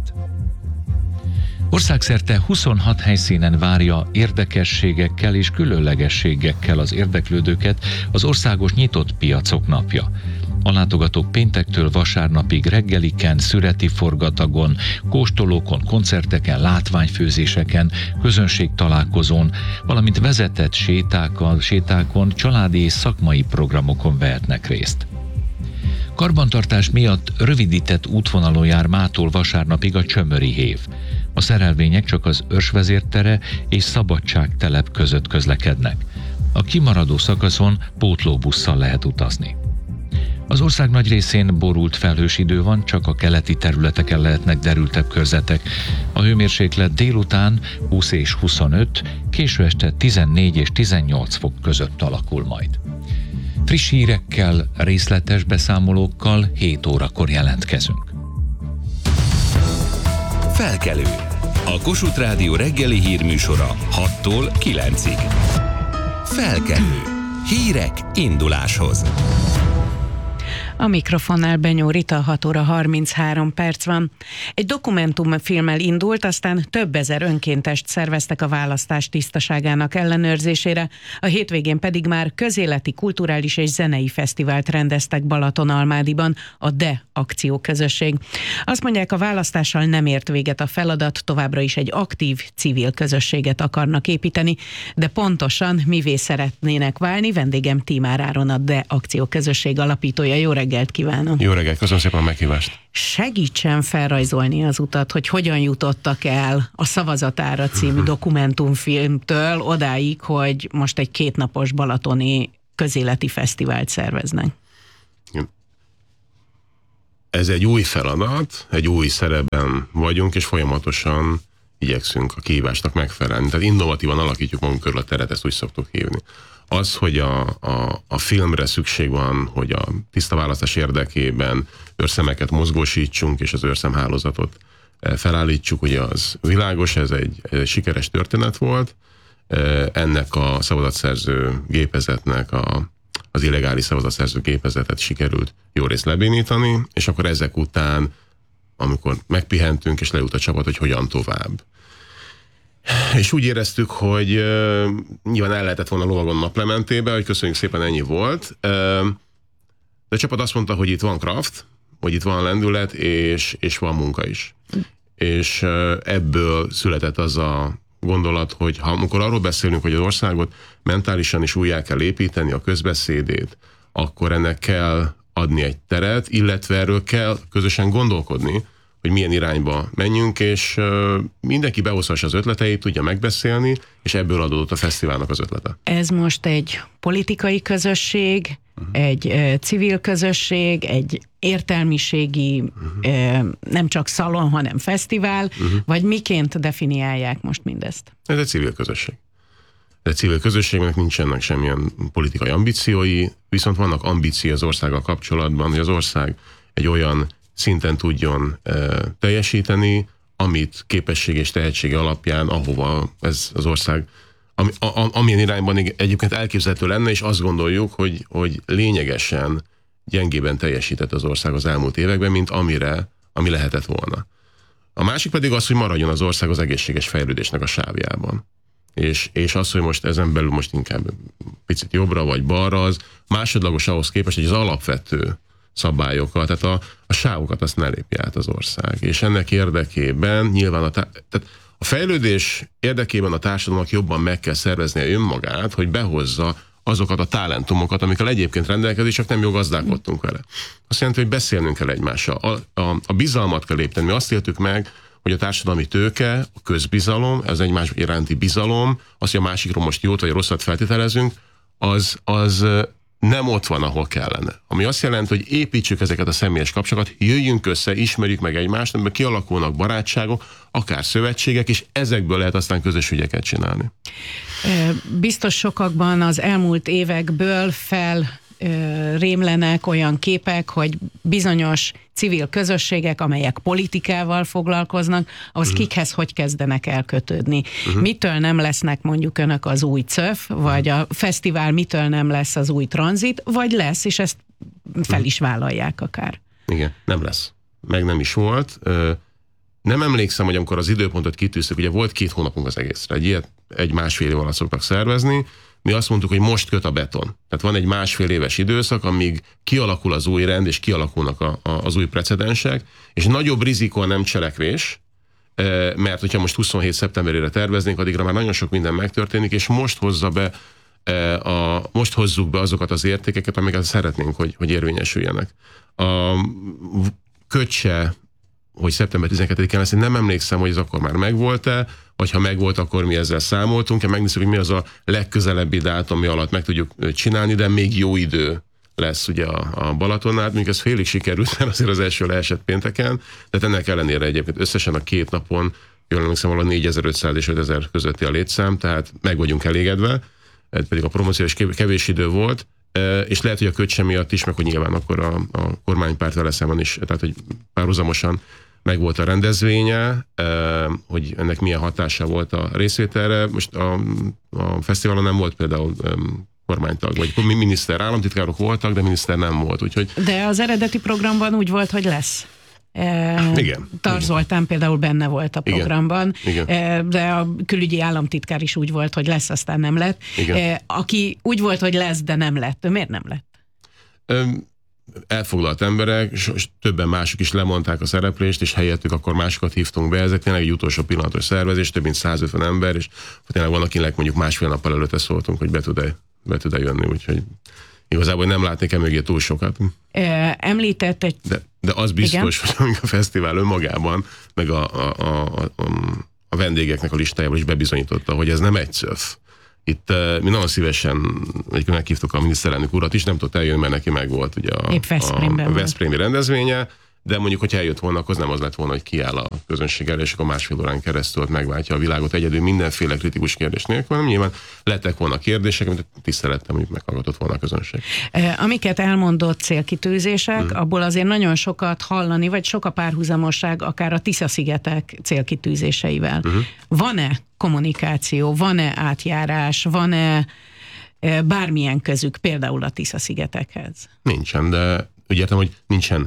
Országszerte 26 helyszínen várja érdekességekkel és különlegességekkel az érdeklődőket az országos nyitott piacok napja. A látogatók péntektől vasárnapig reggeliken, szüreti forgatagon, kóstolókon, koncerteken, látványfőzéseken, közönségtalálkozón, valamint vezetett sétákon, családi és szakmai programokon vehetnek részt. Karbantartás miatt rövidített útvonalon jár mától vasárnapig a Csömöri hév. A szerelvények csak az Őrsvezértere és Szabadságtelep között közlekednek. A kimaradó szakaszon pótlóbusszal lehet utazni. Az ország nagy részén borult felhős idő van, csak a keleti területeken lehetnek derültebb körzetek. A hőmérséklet délután 20 és 25, késő este 14 és 18 fok között alakul majd. Friss hírekkel, részletes beszámolókkal 7 órakor jelentkezünk. Felkelő. A Kossuth Rádió reggeli hírműsora 6-tól 9-ig. Felkelő. Hírek induláshoz. A mikrofonnál Benyó Rita, 6 óra 33 perc van. Egy dokumentumfilmmel indult, aztán több ezer önkéntest szerveztek a választás tisztaságának ellenőrzésére, a hétvégén pedig már közéleti, kulturális és zenei fesztivált rendeztek Balatonalmádiban, a DE akcióközösség. Azt mondják, a választással nem ért véget a feladat, továbbra is egy aktív civil közösséget akarnak építeni, de pontosan mivé szeretnének válni? Vendégem Tímár Áron, a DE akcióközösség alapítója. Jó reggelt kívánok! Jó reggelt, köszönöm szépen a meghívást! Segítsen felrajzolni az utat, hogy hogyan jutottak el a Szavazatára című dokumentumfilmtől odáig, hogy most egy 2 napos balatoni közéleti fesztivált szerveznek. Ez egy új feladat, egy új szerepben vagyunk, és folyamatosan igyekszünk a kihívásnak megfelelni. Tehát innovatívan alakítjuk magunk körül a teret, ezt úgy szoktuk hívni. Az, hogy a filmre szükség van, hogy a tiszta választás érdekében őrszemeket mozgósítsunk, és az őrszemhálózatot felállítsuk, ugye az világos, ez egy sikeres történet volt. Ennek a szavazatszerző gépezetnek az illegális szavazatszerző gépezetet sikerült jó részt lebénítani, és akkor ezek után, amikor megpihentünk, és leült a csapat, hogy hogyan tovább. És úgy éreztük, hogy nyilván el lehetett volna lovagon naplementébe, hogy köszönjük szépen, ennyi volt. De a csapat azt mondta, hogy itt van kraft, hogy itt van lendület, és van munka is. És ebből született az a gondolat, hogy amikor arról beszélünk, hogy az országot mentálisan is újjá kell építeni, a közbeszédét, akkor ennek kell adni egy teret, illetve erről kell közösen gondolkodni, hogy milyen irányba menjünk, és mindenki behozhassa az ötleteit, tudja megbeszélni, és ebből adódott a fesztiválnak az ötlete. Ez most egy politikai közösség, egy civil közösség, egy értelmiségi, nem csak szalon, hanem fesztivál, vagy miként definiálják most mindezt? Ez egy civil közösség. De a civil közösségnek nincsenek semmilyen politikai ambíciói, viszont vannak ambíciói az országgal kapcsolatban, hogy az ország egy olyan szinten tudjon teljesíteni, amit képesség és tehetsége alapján, ahova ez az ország, amilyen irányban egyébként elképzelhető lenne, és azt gondoljuk, hogy lényegesen gyengében teljesített az ország az elmúlt években, mint ami lehetett volna. A másik pedig az, hogy maradjon az ország az egészséges fejlődésnek a sávjában. És az, hogy most ezen belül most inkább picit jobbra vagy balra, az másodlagos ahhoz képest, hogy az alapvető szabályokat, tehát a sávokat azt ne lépje át az ország. És ennek érdekében nyilván tehát a fejlődés érdekében a társadalomnak jobban meg kell szerveznie önmagát, hogy behozza azokat a talentumokat, amikkel egyébként rendelkezik, csak nem jól gazdálkodtunk vele. Azt jelenti, hogy beszélnünk kell egymással. A bizalmat kell építeni. Mi azt éltük meg, hogy a társadalmi tőke, a közbizalom, az egymás iránti bizalom, az, hogy a másikról most jót vagy rosszat feltételezünk, az nem ott van, ahol kellene. Ami azt jelenti, hogy építsük ezeket a személyes kapcsolatokat, jöjjünk össze, ismerjük meg egymást, amiben kialakulnak barátságok, akár szövetségek, és ezekből lehet aztán közös ügyeket csinálni. Biztos sokakban az elmúlt évekből rémlenek olyan képek, hogy bizonyos civil közösségek, amelyek politikával foglalkoznak, ahhoz kikhez hogy kezdenek elkötődni. Mitől nem lesznek mondjuk önök az új CÖF, vagy a fesztivál mitől nem lesz az új tranzit, vagy lesz, és ezt fel is vállalják akár. Igen, nem lesz. Meg nem is volt. Nem emlékszem, hogy amikor az időpontot kitűztük, ugye volt 2 hónapunk az egészre, egy másfél év alatt szoktak szervezni, mi azt mondtuk, hogy most köt a beton. Tehát van egy másfél éves időszak, amíg kialakul az új rend, és kialakulnak az új precedensek, és nagyobb rizikó a nem cselekvés, mert hogyha most 27 szeptemberére terveznénk, addigra már nagyon sok minden megtörténik, és most hozzuk be azokat az értékeket, amiket szeretnénk, hogy érvényesüljenek. Kötse, hogy szeptember 12-én lesz, én nem emlékszem, hogy ez akkor már megvolt-e, vagy ha megvolt, akkor mi ezzel számoltunk, megnézzük, hogy mi az a legközelebbi dátum, ami alatt meg tudjuk csinálni, de még jó idő lesz ugye a Balatonnál, mondjuk ez félig sikerült, mert azért az első leesett pénteken, de ennek ellenére egyébként összesen a 2 napon, jól emlékszem, valahol 4500 és 5000 közötti a létszám, tehát meg vagyunk elégedve, pedig a promóció is kevés idő volt, és lehet, hogy a kötse miatt is, meg hogy nyilván akkor a kormánypárt vele szemben is, tehát hogy párhuzamosan megvolt a rendezvénye, hogy ennek milyen hatása volt a részvételre. Most a fesztiválon nem volt például kormánytag, vagy miniszter, államtitkárok voltak, de miniszter nem volt, úgyhogy... De az eredeti programban úgy volt, hogy lesz. Igen. Tarz Zoltán például benne volt a programban, Igen. De a külügyi államtitkár is úgy volt, hogy lesz, aztán nem lett. Aki úgy volt, hogy lesz, de nem lett. Miért nem lett? Elfoglalt emberek, és többen mások is lemondták a szereplést, és helyettük akkor másokat hívtunk be. Ezek tényleg egy utolsó pillanatos szervezés, több mint 150 ember, és tényleg van, akinek mondjuk másfél nappal előtte szóltunk, hogy be tud-e jönni, úgyhogy igazából nem látnék mögé túl sokat. Említett egy... De az biztos, hogy a fesztivál önmagában, meg a vendégeknek a listájában is bebizonyította, hogy ez nem egy szöv. Itt mi nagyon szívesen, egyébként meghívtuk a miniszterelnök urat is, nem tudott eljönni, mert neki meg volt ugye a veszprémi rendezvénye, de mondjuk, hogy eljött volna, akkor nem az lett volna, hogy kiáll a közönség elé, és akkor másfél órán keresztül megváltja a világot egyedül mindenféle kritikus kérdés nélkül, hanem nyilván lettek volna kérdések, amit tisztelettel mondjuk meghallgatott volna a közönség. Amiket elmondott célkitűzések, abból azért nagyon sokat hallani, vagy sok a párhuzamosság akár a Tisza-szigetek célkitűzéseivel. Van-e kommunikáció, van-e átjárás, van-e bármilyen közük például a Tisza-szigetekhez? Nincsen, de úgy értem, hogy nincsen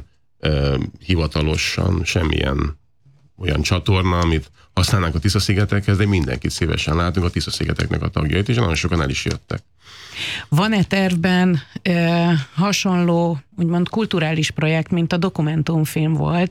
hivatalosan semmilyen olyan csatorna, amit használnánk a Tisza-szigetekhez, de mindenkit szívesen látunk, a Tisza-szigeteknek a tagjait, és nagyon sokan el is jöttek. Van-e tervben hasonló, úgymond kulturális projekt, mint a dokumentumfilm volt,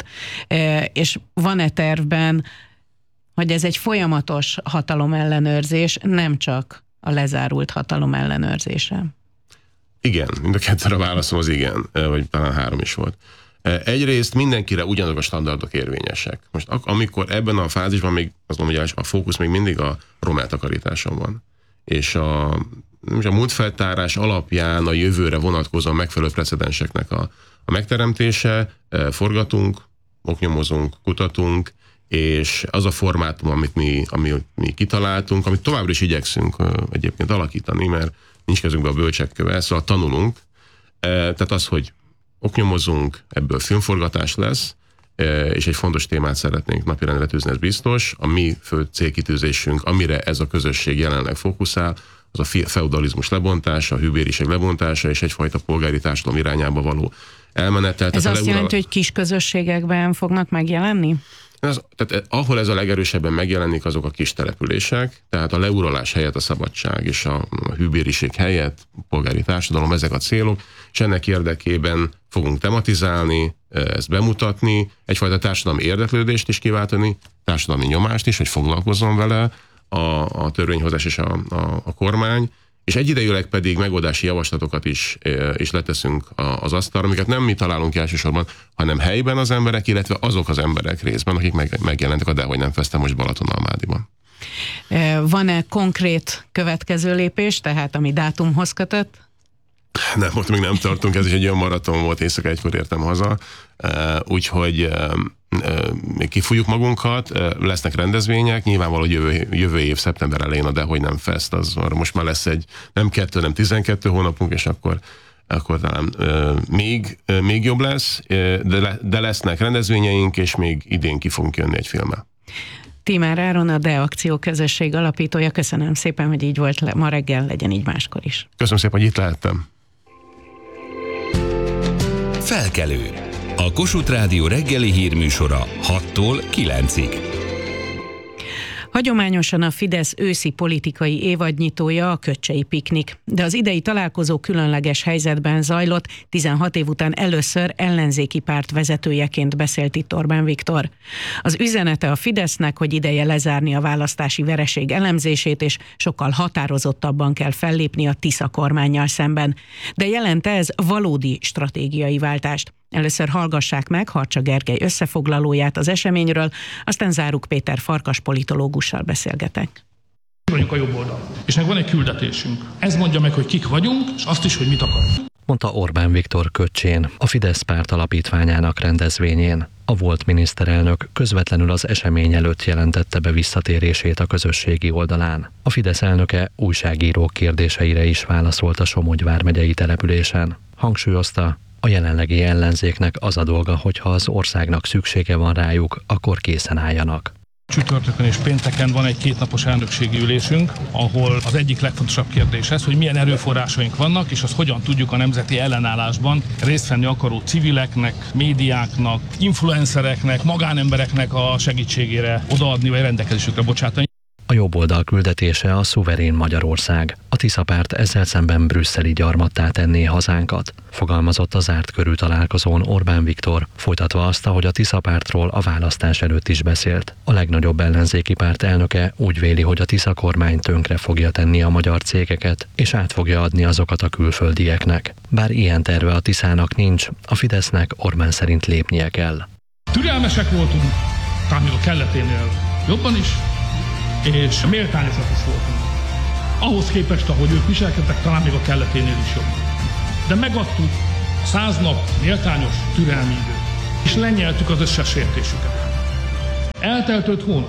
és van-e tervben, hogy ez egy folyamatos hatalomellenőrzés, nem csak a lezárult hatalomellenőrzése? Igen, mind a kettőre a válaszom az igen, vagy talán 3 is volt. Egyrészt mindenkire ugyanazok a standardok érvényesek. Most amikor ebben a fázisban még azt mondom, hogy a fókusz még mindig a rommeltakarításon van. És a múltfeltárás alapján a jövőre vonatkozóan megfelelő precedenseknek a megteremtése, forgatunk, oknyomozunk, kutatunk, és az a formátum, amit mi kitaláltunk, amit továbbra is igyekszünk egyébként alakítani, mert nincs kezünkben a bölcsekköve, szóval tanulunk. Tehát az, hogy oknyomozunk, ebből filmforgatás lesz, és egy fontos témát szeretnénk napirendre tűzni, ez biztos. A mi fő célkitűzésünk, amire ez a közösség jelenleg fókuszál, az a feudalizmus lebontása, a hűbériség lebontása, és egyfajta polgári társadalom irányába való elmenetel. Ez azt jelenti, hogy kis közösségekben fognak megjelenni? Tehát ahol ez a legerősebben megjelenik, azok a kis települések, tehát a leuralás helyett a szabadság, és a hűbériség helyett a polgári társadalom, ezek a célok, és ennek érdekében fogunk tematizálni, ezt bemutatni, egyfajta társadalmi érdeklődést is kiváltani, társadalmi nyomást is, hogy foglalkozzon vele a törvényhozás és a kormány, és egyidejűleg pedig megoldási javaslatokat is leteszünk az asztalra, amiket nem mi találunk ki elsősorban, hanem helyben az emberek, illetve azok az emberek részben, akik megjelentek a Dehogy nem Feszten most Balatonalmádiban. Van-e konkrét következő lépés, tehát ami dátumhoz kötött? Nem, ott még nem tartunk, ez is egy olyan maraton volt, éjszaka 1-kor értem haza, úgyhogy még kifújjuk magunkat, lesznek rendezvények, nyilvánvaló jövő év szeptember elején a Dehogy nem Fest, az most már lesz egy nem 2, nem 12 hónapunk, és akkor talán még jobb lesz, de lesznek rendezvényeink, és még idén ki fogunk jönni egy filmmel. Tímár Áron, a DE Akció közösség alapítója, köszönöm szépen, hogy így volt ma reggel, legyen így máskor is. Köszönöm szépen, hogy itt lehettem. Felkelő. A Kossuth Rádió reggeli hírműsora 6-tól 9-ig. Hagyományosan a Fidesz őszi politikai évadnyitója a Köccsei Piknik, de az idei találkozó különleges helyzetben zajlott, 16 év után először ellenzéki párt vezetőjeként beszélt itt Orbán Viktor. Az üzenete a Fidesznek, hogy ideje lezárni a választási vereség elemzését, és sokkal határozottabban kell fellépni a Tisza kormánnyal szemben. De jelent ez valódi stratégiai váltást? Először hallgassák meg Harcsa Gergely összefoglalóját az eseményről, aztán Záruk Péter Farkas politológussal beszélgetek. Vagyunk a jobb oldal, és meg van egy küldetésünk. Ez mondja meg, hogy kik vagyunk, és azt is, hogy mit akarunk. Mondta Orbán Viktor Köccsén, a Fidesz párt alapítványának rendezvényén. A volt miniszterelnök közvetlenül az esemény előtt jelentette be visszatérését a közösségi oldalán. A Fidesz elnöke újságírók kérdéseire is válaszolt a Somogy vármegyei településen. Hangsúlyozta, a jelenlegi ellenzéknek az a dolga, hogyha az országnak szüksége van rájuk, akkor készen álljanak. Csütörtökön és pénteken van egy 2 napos elnökségi ülésünk, ahol az egyik legfontosabb kérdés ez, hogy milyen erőforrásaink vannak, és azt hogyan tudjuk a nemzeti ellenállásban részt venni akaró civileknek, médiáknak, influencereknek, magánembereknek a segítségére odaadni, vagy rendelkezésükre bocsátani. A jobboldal küldetése a szuverén Magyarország. A Tisza párt ezzel szemben brüsszeli gyarmattá tenné hazánkat, fogalmazott a zárt körű találkozón Orbán Viktor, folytatva azt, hogy a Tisza pártról a választás előtt is beszélt. A legnagyobb ellenzéki párt elnöke úgy véli, hogy a Tisza kormány tönkre fogja tenni a magyar cégeket, és át fogja adni azokat a külföldieknek. Bár ilyen terve a Tiszának nincs, a Fidesznek Orbán szerint lépnie kell. Türelmesek voltunk, talán még a kelleténél jobban is, és méltányosak is voltunk. Ahhoz képest, ahogy ők viselkedtek, talán még a kelleténél is jobb. De megadtuk 100 nap méltányos türelmi időt, és lenyeltük az összes sértésüket. Eltelt 5 hónap.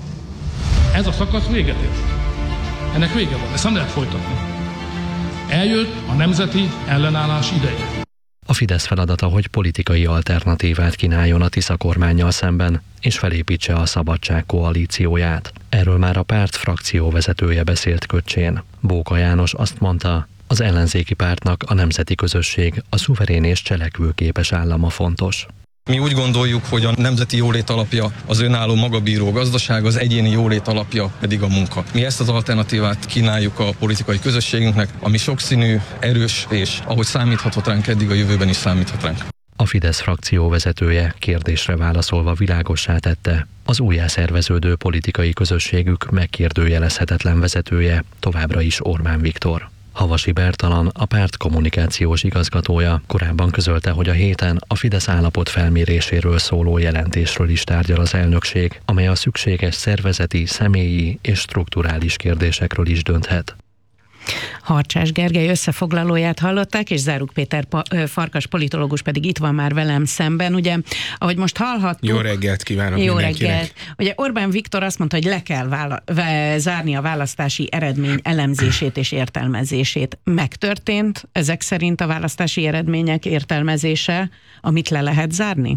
Ez a szakasz véget ért. Ennek vége van, ezt nem lehet folytatni. Eljött a nemzeti ellenállás ideje. A Fidesz feladata, hogy politikai alternatívát kínáljon a Tisza kormánnyal szemben, és felépítse a Szabadság koalícióját. Erről már a párt frakcióvezetője beszélt Köccsén. Bóka János azt mondta, az ellenzéki pártnak a nemzeti közösség, a szuverén és cselekvőképes állama fontos. Mi úgy gondoljuk, hogy a nemzeti jólét alapja az önálló magabíró gazdaság, az egyéni jólét alapja pedig a munka. Mi ezt az alternatívát kínáljuk a politikai közösségünknek, ami sokszínű, erős, és ahogy számíthatott ránk eddig, a jövőben is számíthat ránk. A Fidesz frakció vezetője kérdésre válaszolva világossá tette, az újjászerveződő politikai közösségük megkérdőjelezhetetlen vezetője továbbra is Orbán Viktor. Havasi Bertalan, a párt kommunikációs igazgatója korábban közölte, hogy a héten a Fidesz állapot felméréséről szóló jelentésről is tárgyal az elnökség, amely a szükséges szervezeti, személyi és strukturális kérdésekről is dönthet. Harcsás Gergely összefoglalóját hallották, és Záruk Péter Farkas politológus pedig itt van már velem szemben. Ugye, ahogy most hallhattuk... Jó reggelt kívánok jó mindenkinek! Reggelt. Ugye Orbán Viktor azt mondta, hogy le kell zárni a választási eredmény elemzését és értelmezését. Megtörtént ezek szerint a választási eredmények értelmezése, amit le lehet zárni?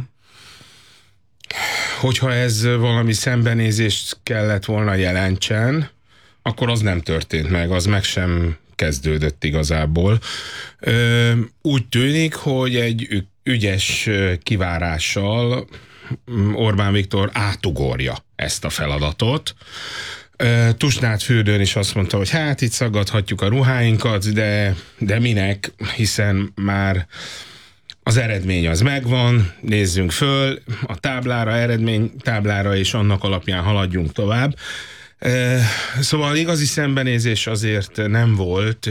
Hogyha ez valami szembenézést kellett volna jelentsen, akkor az nem történt meg, az meg sem kezdődött igazából. Úgy tűnik, hogy egy ügyes kivárással Orbán Viktor átugorja ezt a feladatot. Tusnád Fürdőn is azt mondta, hogy hát itt szaggathatjuk a ruháinkat, de minek, hiszen már az eredmény az megvan, nézzünk föl a táblára, eredménytáblára, és annak alapján haladjunk tovább. Szóval igazi szembenézés azért nem volt,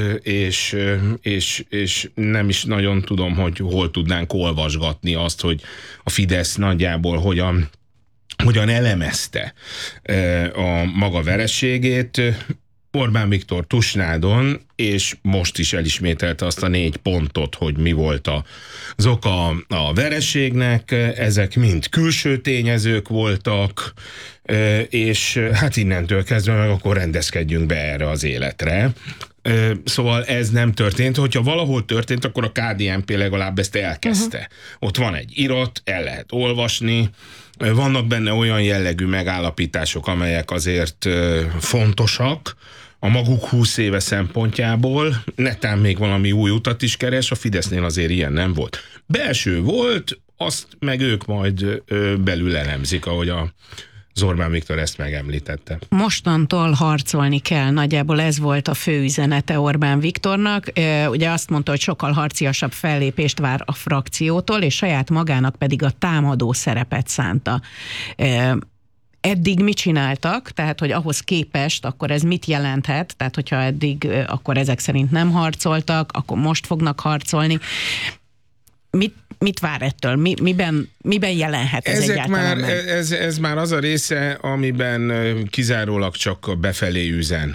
és nem is nagyon tudom, hogy hol tudnánk olvasgatni azt, hogy a Fidesz nagyjából hogyan elemezte a maga vereségét. Orbán Viktor Tusnádon, és most is elismételte azt a 4 pontot, hogy mi volt az oka a vereségnek, ezek mind külső tényezők voltak, és hát innentől kezdve meg akkor rendezkedjünk be erre az életre. Szóval ez nem történt. Hogyha valahol történt, akkor a KDNP legalább ezt elkezdte. Ott van egy irat, el lehet olvasni, vannak benne olyan jellegű megállapítások, amelyek azért fontosak a maguk 20 éve szempontjából, netán még valami új utat is keres, a Fidesznél azért ilyen nem volt. Belső volt, azt meg ők majd belül elemzik, ahogy az Orbán Viktor ezt megemlítette. Mostantól harcolni kell, nagyjából ez volt a fő üzenete Orbán Viktornak. Ugye azt mondta, hogy sokkal harciasabb fellépést vár a frakciótól, és saját magának pedig a támadó szerepet szánta. Eddig mit csináltak, tehát hogy ahhoz képest, akkor ez mit jelenthet, tehát hogyha eddig, akkor ezek szerint nem harcoltak, akkor most fognak harcolni. Mit vár ettől? Miben jelenhet ez egyáltalán meg? Ez már az a része, amiben kizárólag csak befelé üzen.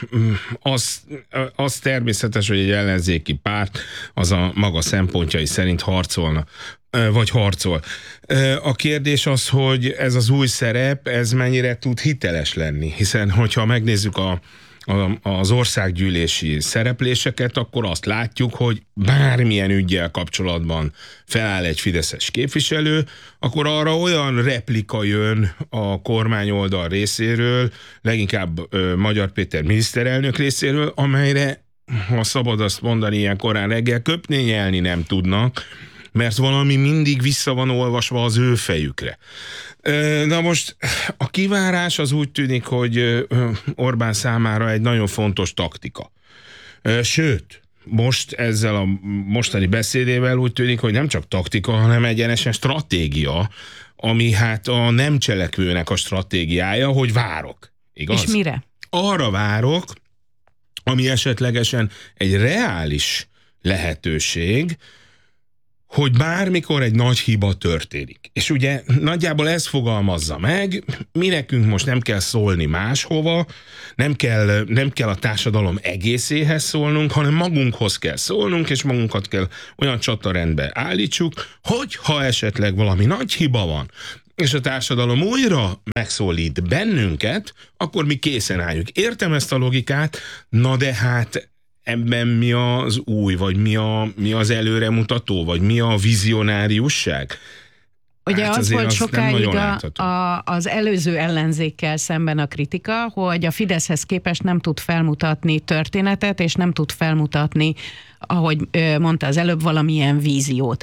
Az természetes, hogy egy ellenzéki párt az a maga szempontjai szerint harcolna, vagy harcol. A kérdés az, hogy ez az új szerep, ez mennyire tud hiteles lenni, hiszen hogyha megnézzük az országgyűlési szerepléseket, akkor azt látjuk, hogy bármilyen üggyel kapcsolatban feláll egy fideszes képviselő, akkor arra olyan replika jön a kormányoldal részéről, leginkább Magyar Péter miniszterelnök részéről, amelyre, ha szabad azt mondani ilyen korán reggel, köpni nyelni nem tudnak, mert valami mindig vissza van olvasva az ő fejükre. Na most a kivárás az úgy tűnik, hogy Orbán számára egy nagyon fontos taktika. Sőt, most ezzel a mostani beszédével úgy tűnik, hogy nem csak taktika, hanem egyenesen stratégia, ami hát a nem cselekvőnek a stratégiája, hogy várok. Igaz? És mire? Arra várok, ami esetlegesen egy reális lehetőség, hogy bármikor egy nagy hiba történik. És ugye nagyjából ez fogalmazza meg, mi nekünk most nem kell szólni máshova, nem kell a társadalom egészéhez szólnunk, hanem magunkhoz kell szólnunk, és magunkat kell olyan csatarendbe állítsuk, hogy ha esetleg valami nagy hiba van, és a társadalom újra megszólít bennünket, akkor mi készen álljuk. Értem ezt a logikát, na de hát ebben mi az új, vagy mi az előremutató, vagy mi a vizionáriusság? Ugye Hát az volt sokáig az előző ellenzékkel szemben a kritika, hogy a Fideszhez képest nem tud felmutatni történetet, és nem tud felmutatni, ahogy mondta az előbb, valamilyen víziót.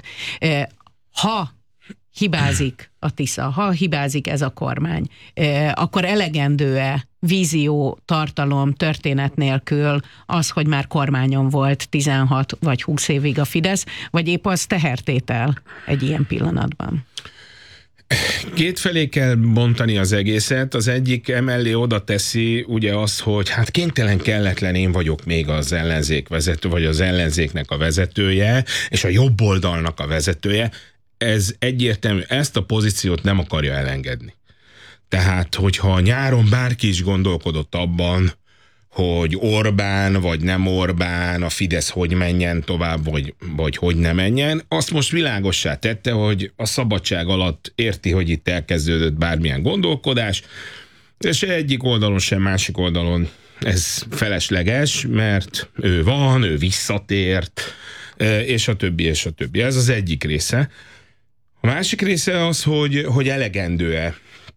Ha hibázik a Tisza, ha hibázik ez a kormány, akkor elegendő-e vízió, tartalom, történet nélkül az, hogy már kormányon volt 16 vagy 20 évig a Fidesz, vagy épp az tehertétel egy ilyen pillanatban? Kétfelé kell bontani az egészet. Az egyik emellé oda teszi ugye azt, hogy hát kénytelen kelletlen én vagyok még az ellenzék vezető, vagy az ellenzéknek a vezetője, és a jobb oldalnak a vezetője. Ez egyértelmű, ezt a pozíciót nem akarja elengedni. Tehát, hogyha nyáron bárki is gondolkodott abban, hogy Orbán vagy nem Orbán, a Fidesz hogy menjen tovább, vagy hogy ne menjen, azt most világossá tette, hogy a szabadság alatt érti, hogy itt elkezdődött bármilyen gondolkodás, és se egyik oldalon, sem másik oldalon ez felesleges, mert ő van, ő visszatért, és a többi, és a többi. Ez az egyik része. A másik része az, hogy elegendő-e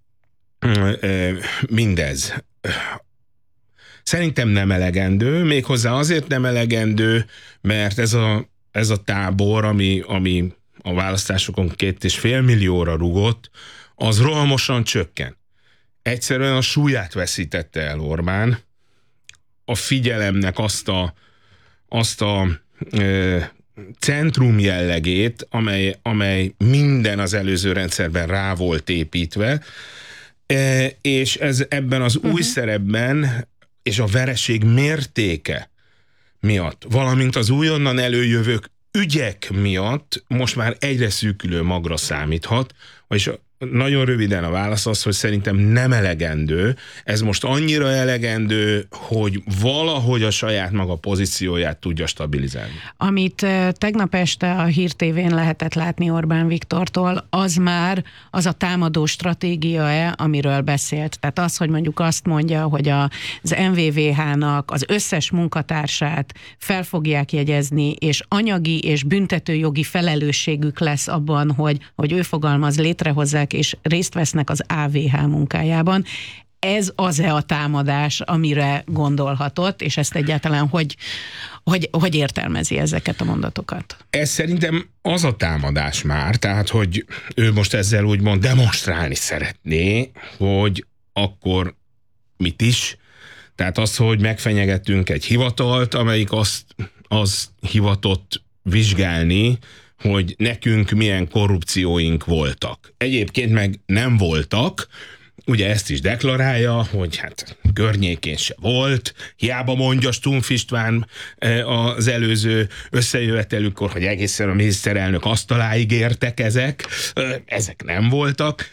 mindez. Szerintem nem elegendő, méghozzá azért nem elegendő, mert ez a tábor, ami a választásokon 2,5 millióra rugott, az rohamosan csökken. Egyszerűen a súlyát veszítette el Orbán, a figyelemnek azt a centrum jellegét, amely minden az előző rendszerben rá volt építve, és ez ebben az új szerepben és a vereség mértéke miatt, valamint az újonnan előjövők ügyek miatt most már egyre szűkülő magra számíthat, és nagyon röviden a válasz az, hogy szerintem nem elegendő. Ez most annyira elegendő, hogy valahogy a saját maga pozícióját tudja stabilizálni. Amit tegnap este a Hír TV-n lehetett látni Orbán Viktortól, az már az a támadó stratégia-e, amiről beszélt. Tehát az, hogy mondjuk azt mondja, hogy az MVVH-nak az összes munkatársát fel fogják jegyezni, és anyagi és büntetőjogi felelősségük lesz abban, hogy ő fogalmaz, létrehozzák és részt vesznek az AVH munkájában. Ez az-e a támadás, amire gondolhatott, és ezt egyáltalán hogy értelmezi ezeket a mondatokat? Ez szerintem az a támadás már, tehát, hogy ő most ezzel úgymond demonstrálni szeretné, hogy akkor mit is, tehát az, hogy megfenyegettünk egy hivatalt, amelyik az hivatott vizsgálni, hogy nekünk milyen korrupcióink voltak. Egyébként meg nem voltak, ugye ezt is deklarálja, hogy hát környékén se volt, hiába mondja Stumpf István az előző összejövetelükkor, hogy egészen a miniszterelnök asztaláig értek ezek nem voltak.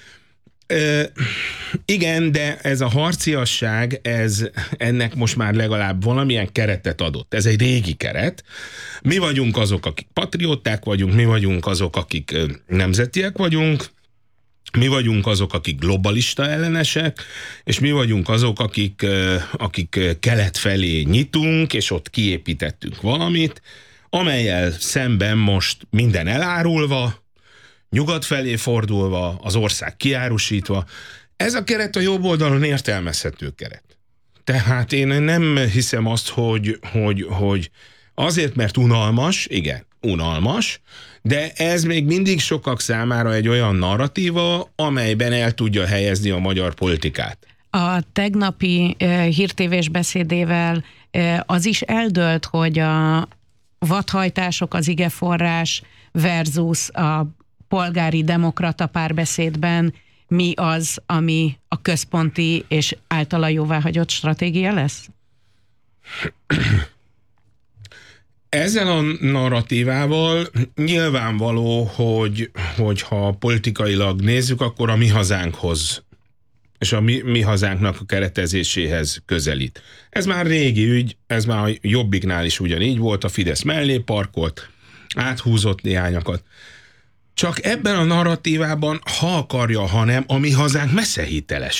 Igen, de ez a harciasság, ennek most már legalább valamilyen keretet adott. Ez egy régi keret. Mi vagyunk azok, akik patrióták vagyunk, mi vagyunk azok, akik nemzetiek vagyunk, Mi vagyunk azok, akik globalista ellenesek, és mi vagyunk azok, akik kelet felé nyitunk, és ott kiépítettünk valamit, amellyel szemben most minden elárulva, nyugat felé fordulva, az ország kiárusítva. Ez a keret a jobb oldalon értelmezhető keret. Tehát én nem hiszem azt, hogy azért, mert unalmas, igen, unalmas, de ez még mindig sokak számára egy olyan narratíva, amelyben el tudja helyezni a magyar politikát. A tegnapi hírtévés beszédével az is eldőlt, hogy a vadhajtások, az igeforrás versus a polgári demokrata párbeszédben mi az, ami a központi és általa jóváhagyott stratégia lesz? Ezzel a narratívával nyilvánvaló, hogy ha politikailag nézzük, akkor a mi hazánkhoz és a mi hazánknak a keretezéséhez közelít. Ez már régi ügy, ez már a Jobbiknál is ugyanígy volt, a Fidesz mellé parkolt, áthúzott néhányakat. Csak ebben a narratívában, ha akarja, ha nem, a mi hazánk messze hiteles.